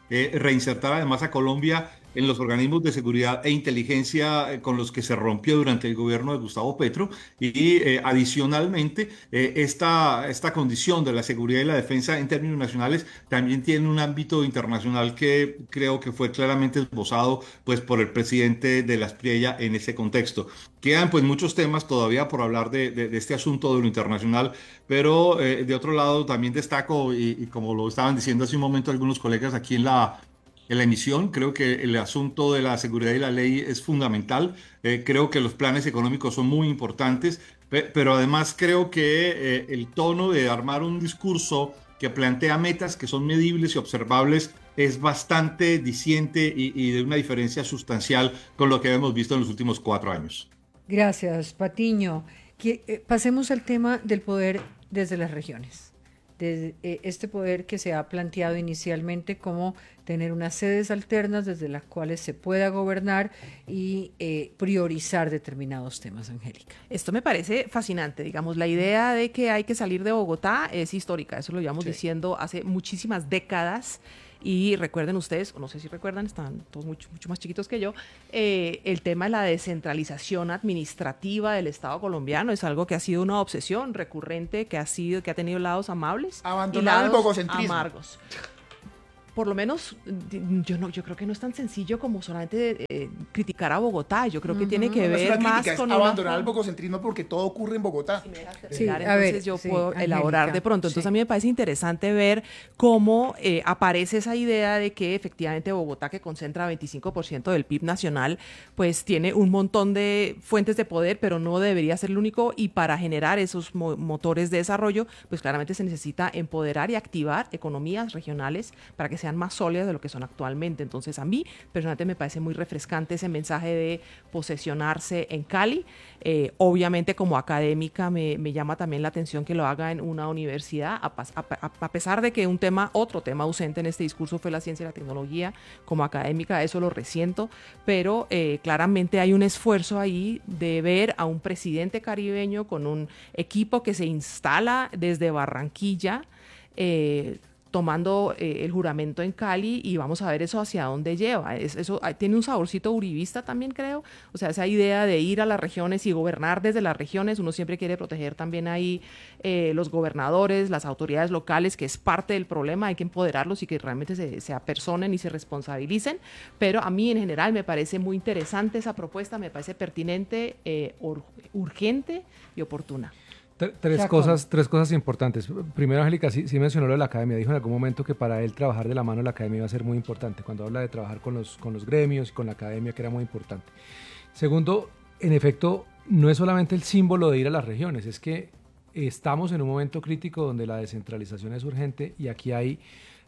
eh, reinsertar además a Colombia en los organismos de seguridad e inteligencia eh, con los que se rompió durante el gobierno de Gustavo Petro y eh, adicionalmente eh, esta, esta condición de la seguridad y la defensa en términos nacionales también tiene un ámbito internacional que creo que fue claramente esbozado pues, por el presidente de la Espriella en ese contexto. Quedan pues muchos temas todavía por hablar de, de, de este asunto de lo internacional, pero eh, de otro lado también destaco y, y como lo estaban diciendo hace un momento algunos colegas aquí en la En la emisión, creo que el asunto de la seguridad y la ley es fundamental. Eh, creo que los planes económicos son muy importantes, pe pero además creo que eh, el tono de armar un discurso que plantea metas que son medibles y observables es bastante diciente y, y de una diferencia sustancial con lo que hemos visto en los últimos cuatro años. Gracias, Patiño. Que, eh, pasemos al tema del poder desde las regiones. Desde eh, este poder que se ha planteado inicialmente como tener unas sedes alternas desde las cuales se pueda gobernar y eh, priorizar determinados temas, Angélica. Esto me parece fascinante, digamos, la idea de que hay que salir de Bogotá es histórica, eso lo llevamos sí. diciendo hace muchísimas décadas. Y recuerden ustedes, o no sé si recuerdan, están todos mucho, mucho más chiquitos que yo, eh, el tema de la descentralización administrativa del Estado colombiano es algo que ha sido una obsesión recurrente, que ha sido, que ha tenido lados amables Abandonar y lados el bogocentrismo. amargos. Por lo menos, yo no, yo creo que no es tan sencillo como solamente eh, criticar a Bogotá. Yo creo que uh-huh. tiene que no, ver es más crítica, con es abandonar una... el bogocentrismo porque todo ocurre en Bogotá. Si me dejas terminar, sí, entonces a ver, yo sí, puedo Angélica, elaborar de pronto. Entonces sí. a mí me parece interesante ver cómo eh, aparece esa idea de que efectivamente Bogotá, que concentra veinticinco por ciento del P I B nacional, pues tiene un montón de fuentes de poder, pero no debería ser el único. Y para generar esos mo- motores de desarrollo, pues claramente se necesita empoderar y activar economías regionales para que sean más sólidas de lo que son actualmente. Entonces a mí personalmente me parece muy refrescante ese mensaje de posesionarse en Cali. Eh, obviamente como académica me, me llama también la atención que lo haga en una universidad, a, a, a pesar de que un tema, otro tema ausente en este discurso fue la ciencia y la tecnología. Como académica eso lo resiento, pero eh, claramente hay un esfuerzo ahí de ver a un presidente caribeño con un equipo que se instala desde Barranquilla, eh, tomando eh, el juramento en Cali, y vamos a ver eso hacia dónde lleva. Es, eso tiene un saborcito uribista también, creo. O sea, esa idea de ir a las regiones y gobernar desde las regiones, uno siempre quiere proteger también ahí eh, los gobernadores, las autoridades locales, que es parte del problema, hay que empoderarlos y que realmente se, se apersonen y se responsabilicen. Pero a mí en general me parece muy interesante esa propuesta, me parece pertinente, eh, ur, urgente y oportuna. Tres cosas, tres cosas importantes. Primero, Angélica sí, sí mencionó lo de la academia. Dijo en algún momento que para él trabajar de la mano de la academia iba a ser muy importante. Cuando habla de trabajar con los, con los gremios y con la academia, que era muy importante. Segundo, en efecto, no es solamente el símbolo de ir a las regiones, es que estamos en un momento crítico donde la descentralización es urgente y aquí hay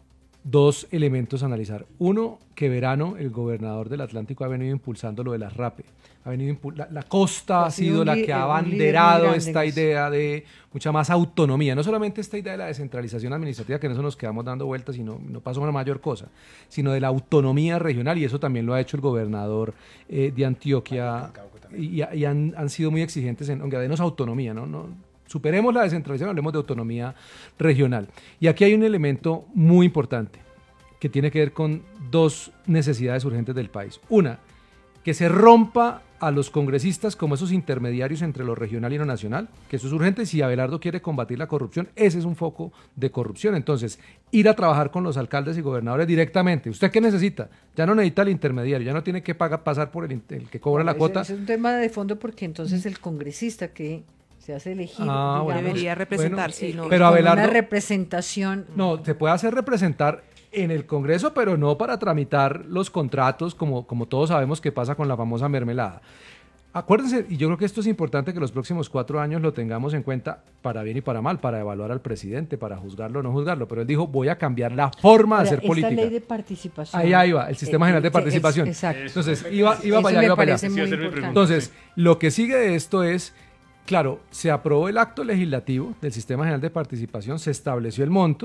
dos elementos a analizar. Uno, que Verano, el gobernador del Atlántico, ha venido impulsando lo de las RAPE. Ha venido la, la costa ha sido la que ha abanderado esta idea de mucha más autonomía. No solamente esta idea de la descentralización administrativa, que en eso nos quedamos dando vueltas y no, no pasó una mayor cosa, sino de la autonomía regional, y eso también lo ha hecho el gobernador eh, de Antioquia, y, y han, han sido muy exigentes en, aunque denos autonomía, ¿no? no Superemos la descentralización, hablemos de autonomía regional. Y aquí hay un elemento muy importante que tiene que ver con dos necesidades urgentes del país. Una, que se rompa a los congresistas como esos intermediarios entre lo regional y lo nacional, que eso es urgente. Si Abelardo quiere combatir la corrupción, ese es un foco de corrupción. Entonces, ir a trabajar con los alcaldes y gobernadores directamente. ¿Usted qué necesita? Ya no necesita el intermediario, ya no tiene que pagar, pasar por el, el que cobra no, la ese, cuota. Ese es un tema de fondo porque entonces el congresista que se hace elegido, ah, digamos, bueno, debería representar, bueno, sí, no, pero Abelardo, una representación. No, se puede hacer representar en el Congreso, pero no para tramitar los contratos, como, como todos sabemos que pasa con la famosa mermelada. Acuérdense, y yo creo que esto es importante que los próximos cuatro años lo tengamos en cuenta, para bien y para mal, para evaluar al presidente, para juzgarlo o no juzgarlo, pero él dijo, voy a cambiar la forma de hacer política. Esta ley de participación. Ahí, ahí va, el Sistema eh, General de Participación. Es, exacto. Entonces, iba, iba para allá, iba para allá. Entonces, lo que sigue de esto es, claro, se aprobó el acto legislativo del Sistema General de Participación, se estableció el monto,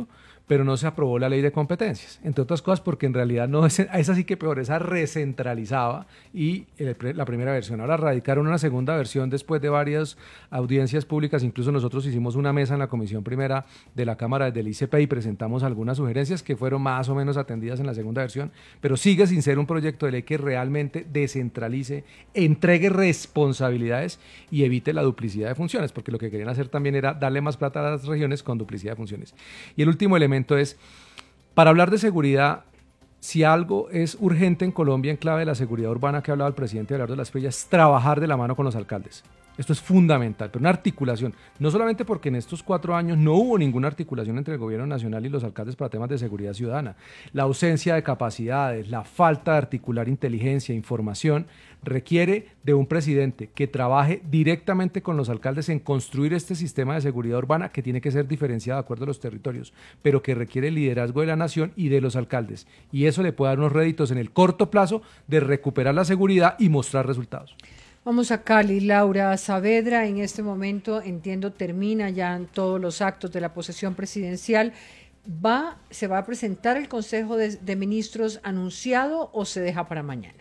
pero no se aprobó la ley de competencias, entre otras cosas porque en realidad no es, es así que peor, esa recentralizaba y el, la primera versión. Ahora radicaron una segunda versión después de varias audiencias públicas, incluso nosotros hicimos una mesa en la Comisión Primera de la Cámara desde el I C P y presentamos algunas sugerencias que fueron más o menos atendidas en la segunda versión, pero sigue sin ser un proyecto de ley que realmente descentralice, entregue responsabilidades y evite la duplicidad de funciones, porque lo que querían hacer también era darle más plata a las regiones con duplicidad de funciones. Y el último elemento es, para hablar de seguridad, si algo es urgente en Colombia en clave de la seguridad urbana que ha hablado el presidente Abelardo de la Espriella, es trabajar de la mano con los alcaldes. Esto es fundamental, pero una articulación, no solamente porque en estos cuatro años no hubo ninguna articulación entre el gobierno nacional y los alcaldes para temas de seguridad ciudadana. La ausencia de capacidades, la falta de articular inteligencia, información, requiere de un presidente que trabaje directamente con los alcaldes en construir este sistema de seguridad urbana que tiene que ser diferenciado de acuerdo a los territorios, pero que requiere el liderazgo de la nación y de los alcaldes. Y eso le puede dar unos réditos en el corto plazo de recuperar la seguridad y mostrar resultados. Vamos a Cali. Laura Saavedra, en este momento, entiendo, termina ya todos los actos de la posesión presidencial. ¿Va, se va a presentar el Consejo de, de Ministros anunciado o se deja para mañana?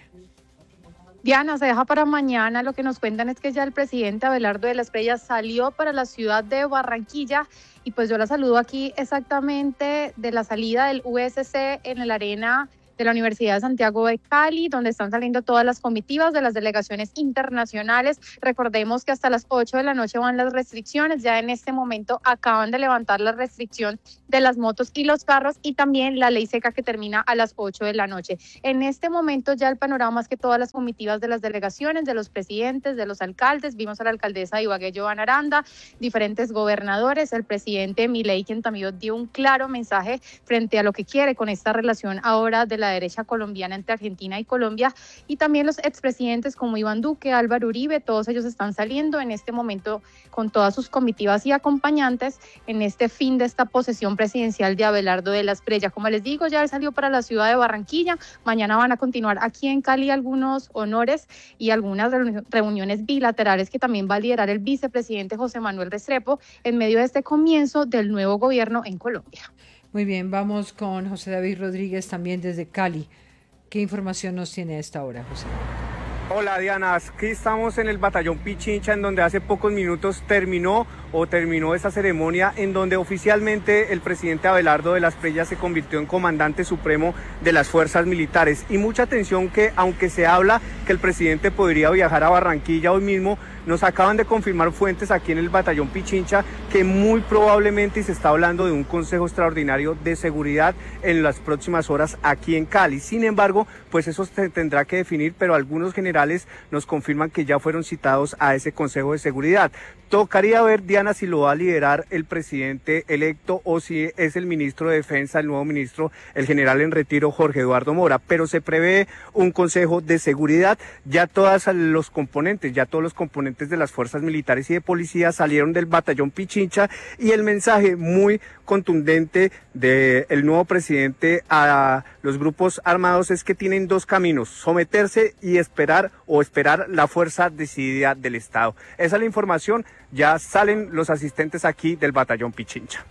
Diana, se deja para mañana. Lo que nos cuentan es que ya el presidente Abelardo de la Espriella salió para la ciudad de Barranquilla y pues yo la saludo aquí exactamente de la salida del U S C en el Arena de la Universidad de Santiago de Cali, donde están saliendo todas las comitivas de las delegaciones internacionales. Recordemos que hasta las ocho de la noche van las restricciones, ya en este momento acaban de levantar la restricción de las motos y los carros y también la ley seca que termina a las ocho de la noche. En este momento ya el panorama es que todas las comitivas de las delegaciones, de los presidentes, de los alcaldes, vimos a la alcaldesa de Ibagué, Joana Aranda, diferentes gobernadores, el presidente Milei, quien también dio un claro mensaje frente a lo que quiere con esta relación ahora de la derecha colombiana entre Argentina y Colombia, y también los expresidentes como Iván Duque, Álvaro Uribe, todos ellos están saliendo en este momento con todas sus comitivas y acompañantes en este fin de esta posesión presidencial de Abelardo de la Espriella. Como les digo, ya él salió para la ciudad de Barranquilla, mañana van a continuar aquí en Cali algunos honores y algunas reuniones bilaterales que también va a liderar el vicepresidente José Manuel Restrepo en medio de este comienzo del nuevo gobierno en Colombia. Muy bien, vamos con José David Rodríguez también desde Cali. ¿Qué información nos tiene a esta hora, José? Hola Diana, aquí estamos en el batallón Pichincha, en donde hace pocos minutos terminó o terminó esta ceremonia en donde oficialmente el presidente Abelardo de la Espriella se convirtió en comandante supremo de las fuerzas militares. Y mucha atención que, aunque se habla que el presidente podría viajar a Barranquilla hoy mismo, nos acaban de confirmar fuentes aquí en el batallón Pichincha que muy probablemente, y se está hablando de un consejo extraordinario de seguridad en las próximas horas aquí en Cali. Sin embargo, pues eso se tendrá que definir, pero algunos generales nos confirman que ya fueron citados a ese consejo de seguridad. Tocaría ver, Diana, si lo va a liderar el presidente electo o si es el ministro de Defensa, el nuevo ministro, el general en retiro Jorge Eduardo Mora, pero se prevé un consejo de seguridad. Ya todos los componentes, ya todos los componentes de las fuerzas militares y de policía salieron del batallón Pichincha y el mensaje muy contundente del nuevo presidente a los grupos armados es que tienen dos caminos: someterse y esperar o esperar la fuerza decidida del Estado. Esa es la información. Ya salen los asistentes aquí del batallón Pichincha.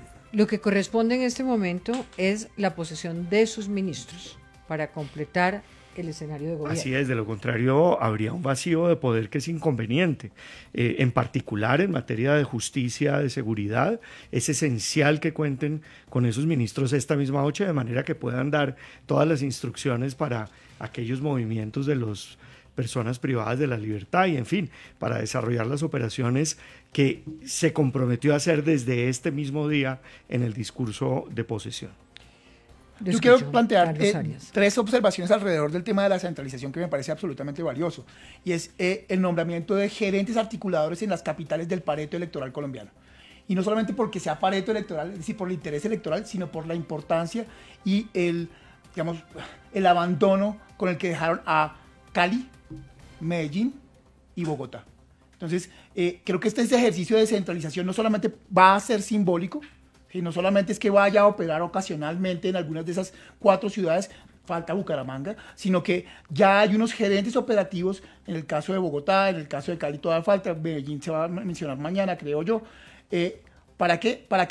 Lo que corresponde en este momento es la posesión de sus ministros para completar el escenario de gobierno. Así es, de lo contrario habría un vacío de poder que es inconveniente. Eh, en particular en materia de justicia, de seguridad, es esencial que cuenten con esos ministros esta misma noche, de manera que puedan dar todas las instrucciones para aquellos movimientos de los personas privadas de la libertad y, en fin, para desarrollar las operaciones que se comprometió a hacer desde este mismo día en el discurso de posesión. Yo Yo quiero plantear eh, tres observaciones alrededor del tema de la centralización que me parece absolutamente valioso, y es eh, el nombramiento de gerentes articuladores en las capitales del Pareto electoral colombiano. Y no solamente porque sea Pareto electoral, es decir, por el interés electoral, sino por la importancia y el, digamos, el abandono con el que dejaron a Cali, Medellín y Bogotá. Entonces, eh, creo que este, este ejercicio de descentralización no solamente va a ser simbólico, ¿sí? No solamente es que vaya a operar ocasionalmente en algunas de esas cuatro ciudades, falta Bucaramanga, sino que ya hay unos gerentes operativos en el caso de Bogotá, en el caso de Cali todavía falta, Medellín se va a mencionar mañana, creo yo. Eh, ¿Para qué? Para que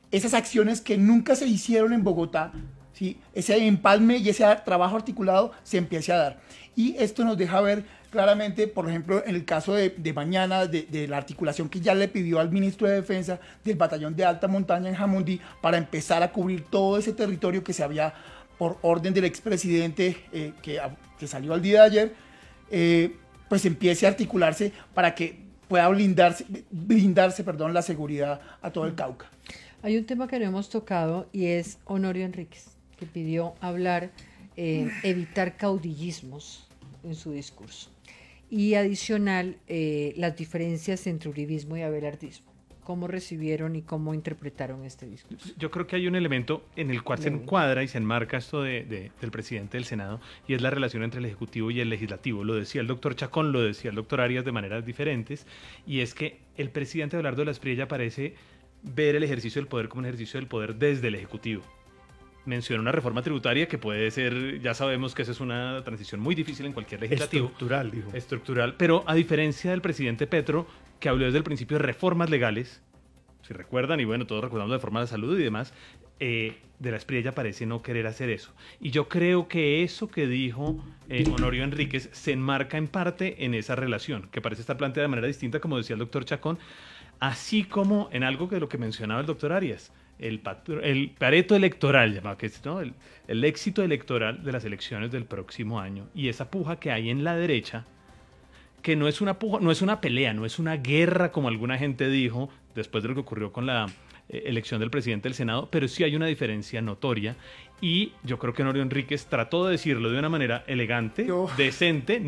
esas acciones que nunca se hicieron en Bogotá, ¿sí? Ese empalme y ese trabajo articulado se empiece a dar. Y esto nos deja ver claramente, por ejemplo, en el caso de, de mañana, de, de la articulación que ya le pidió al ministro de Defensa del batallón de alta montaña en Jamundí para empezar a cubrir todo ese territorio que se había, por orden del expresidente eh, que, que salió al día de ayer, eh, pues empiece a articularse para que pueda blindarse, blindarse perdón, la seguridad a todo el Cauca. Hay un tema que no hemos tocado y es Honorio Enríquez, que pidió hablar, eh, evitar caudillismos en su discurso. Y adicional, eh, las diferencias entre uribismo y abelardismo. ¿Cómo recibieron y cómo interpretaron este discurso? Yo creo que hay un elemento en el cual se encuadra y se enmarca esto de, de, del presidente del Senado, y es la relación entre el Ejecutivo y el Legislativo. Lo decía el doctor Chacón, lo decía el doctor Arias de maneras diferentes, y es que el presidente Abelardo de la Espriella parece ver el ejercicio del poder como un ejercicio del poder desde el Ejecutivo. Menciona una reforma tributaria que puede ser, ya sabemos que esa es una transición muy difícil en cualquier legislativo. Estructural, dijo. Estructural, pero a diferencia del presidente Petro, que habló desde el principio de reformas legales, si recuerdan, y bueno, todos recordamos la reforma de salud y demás, eh, de la Espriella parece no querer hacer eso. Y yo creo que eso que dijo eh, Honorio Enríquez se enmarca en parte en esa relación, que parece estar planteada de manera distinta, como decía el doctor Chacón, así como en algo que lo que mencionaba el doctor Arias, el, patro, el pareto electoral, llamado, que es, ¿no? el, el éxito electoral de las elecciones del próximo año, y esa puja que hay en la derecha, que no es una puja, no es una pelea, no es una guerra como alguna gente dijo después de lo que ocurrió con la eh, elección del presidente del Senado, pero sí hay una diferencia notoria, y yo creo que Honorio Enríquez trató de decirlo de una manera elegante, yo... decente,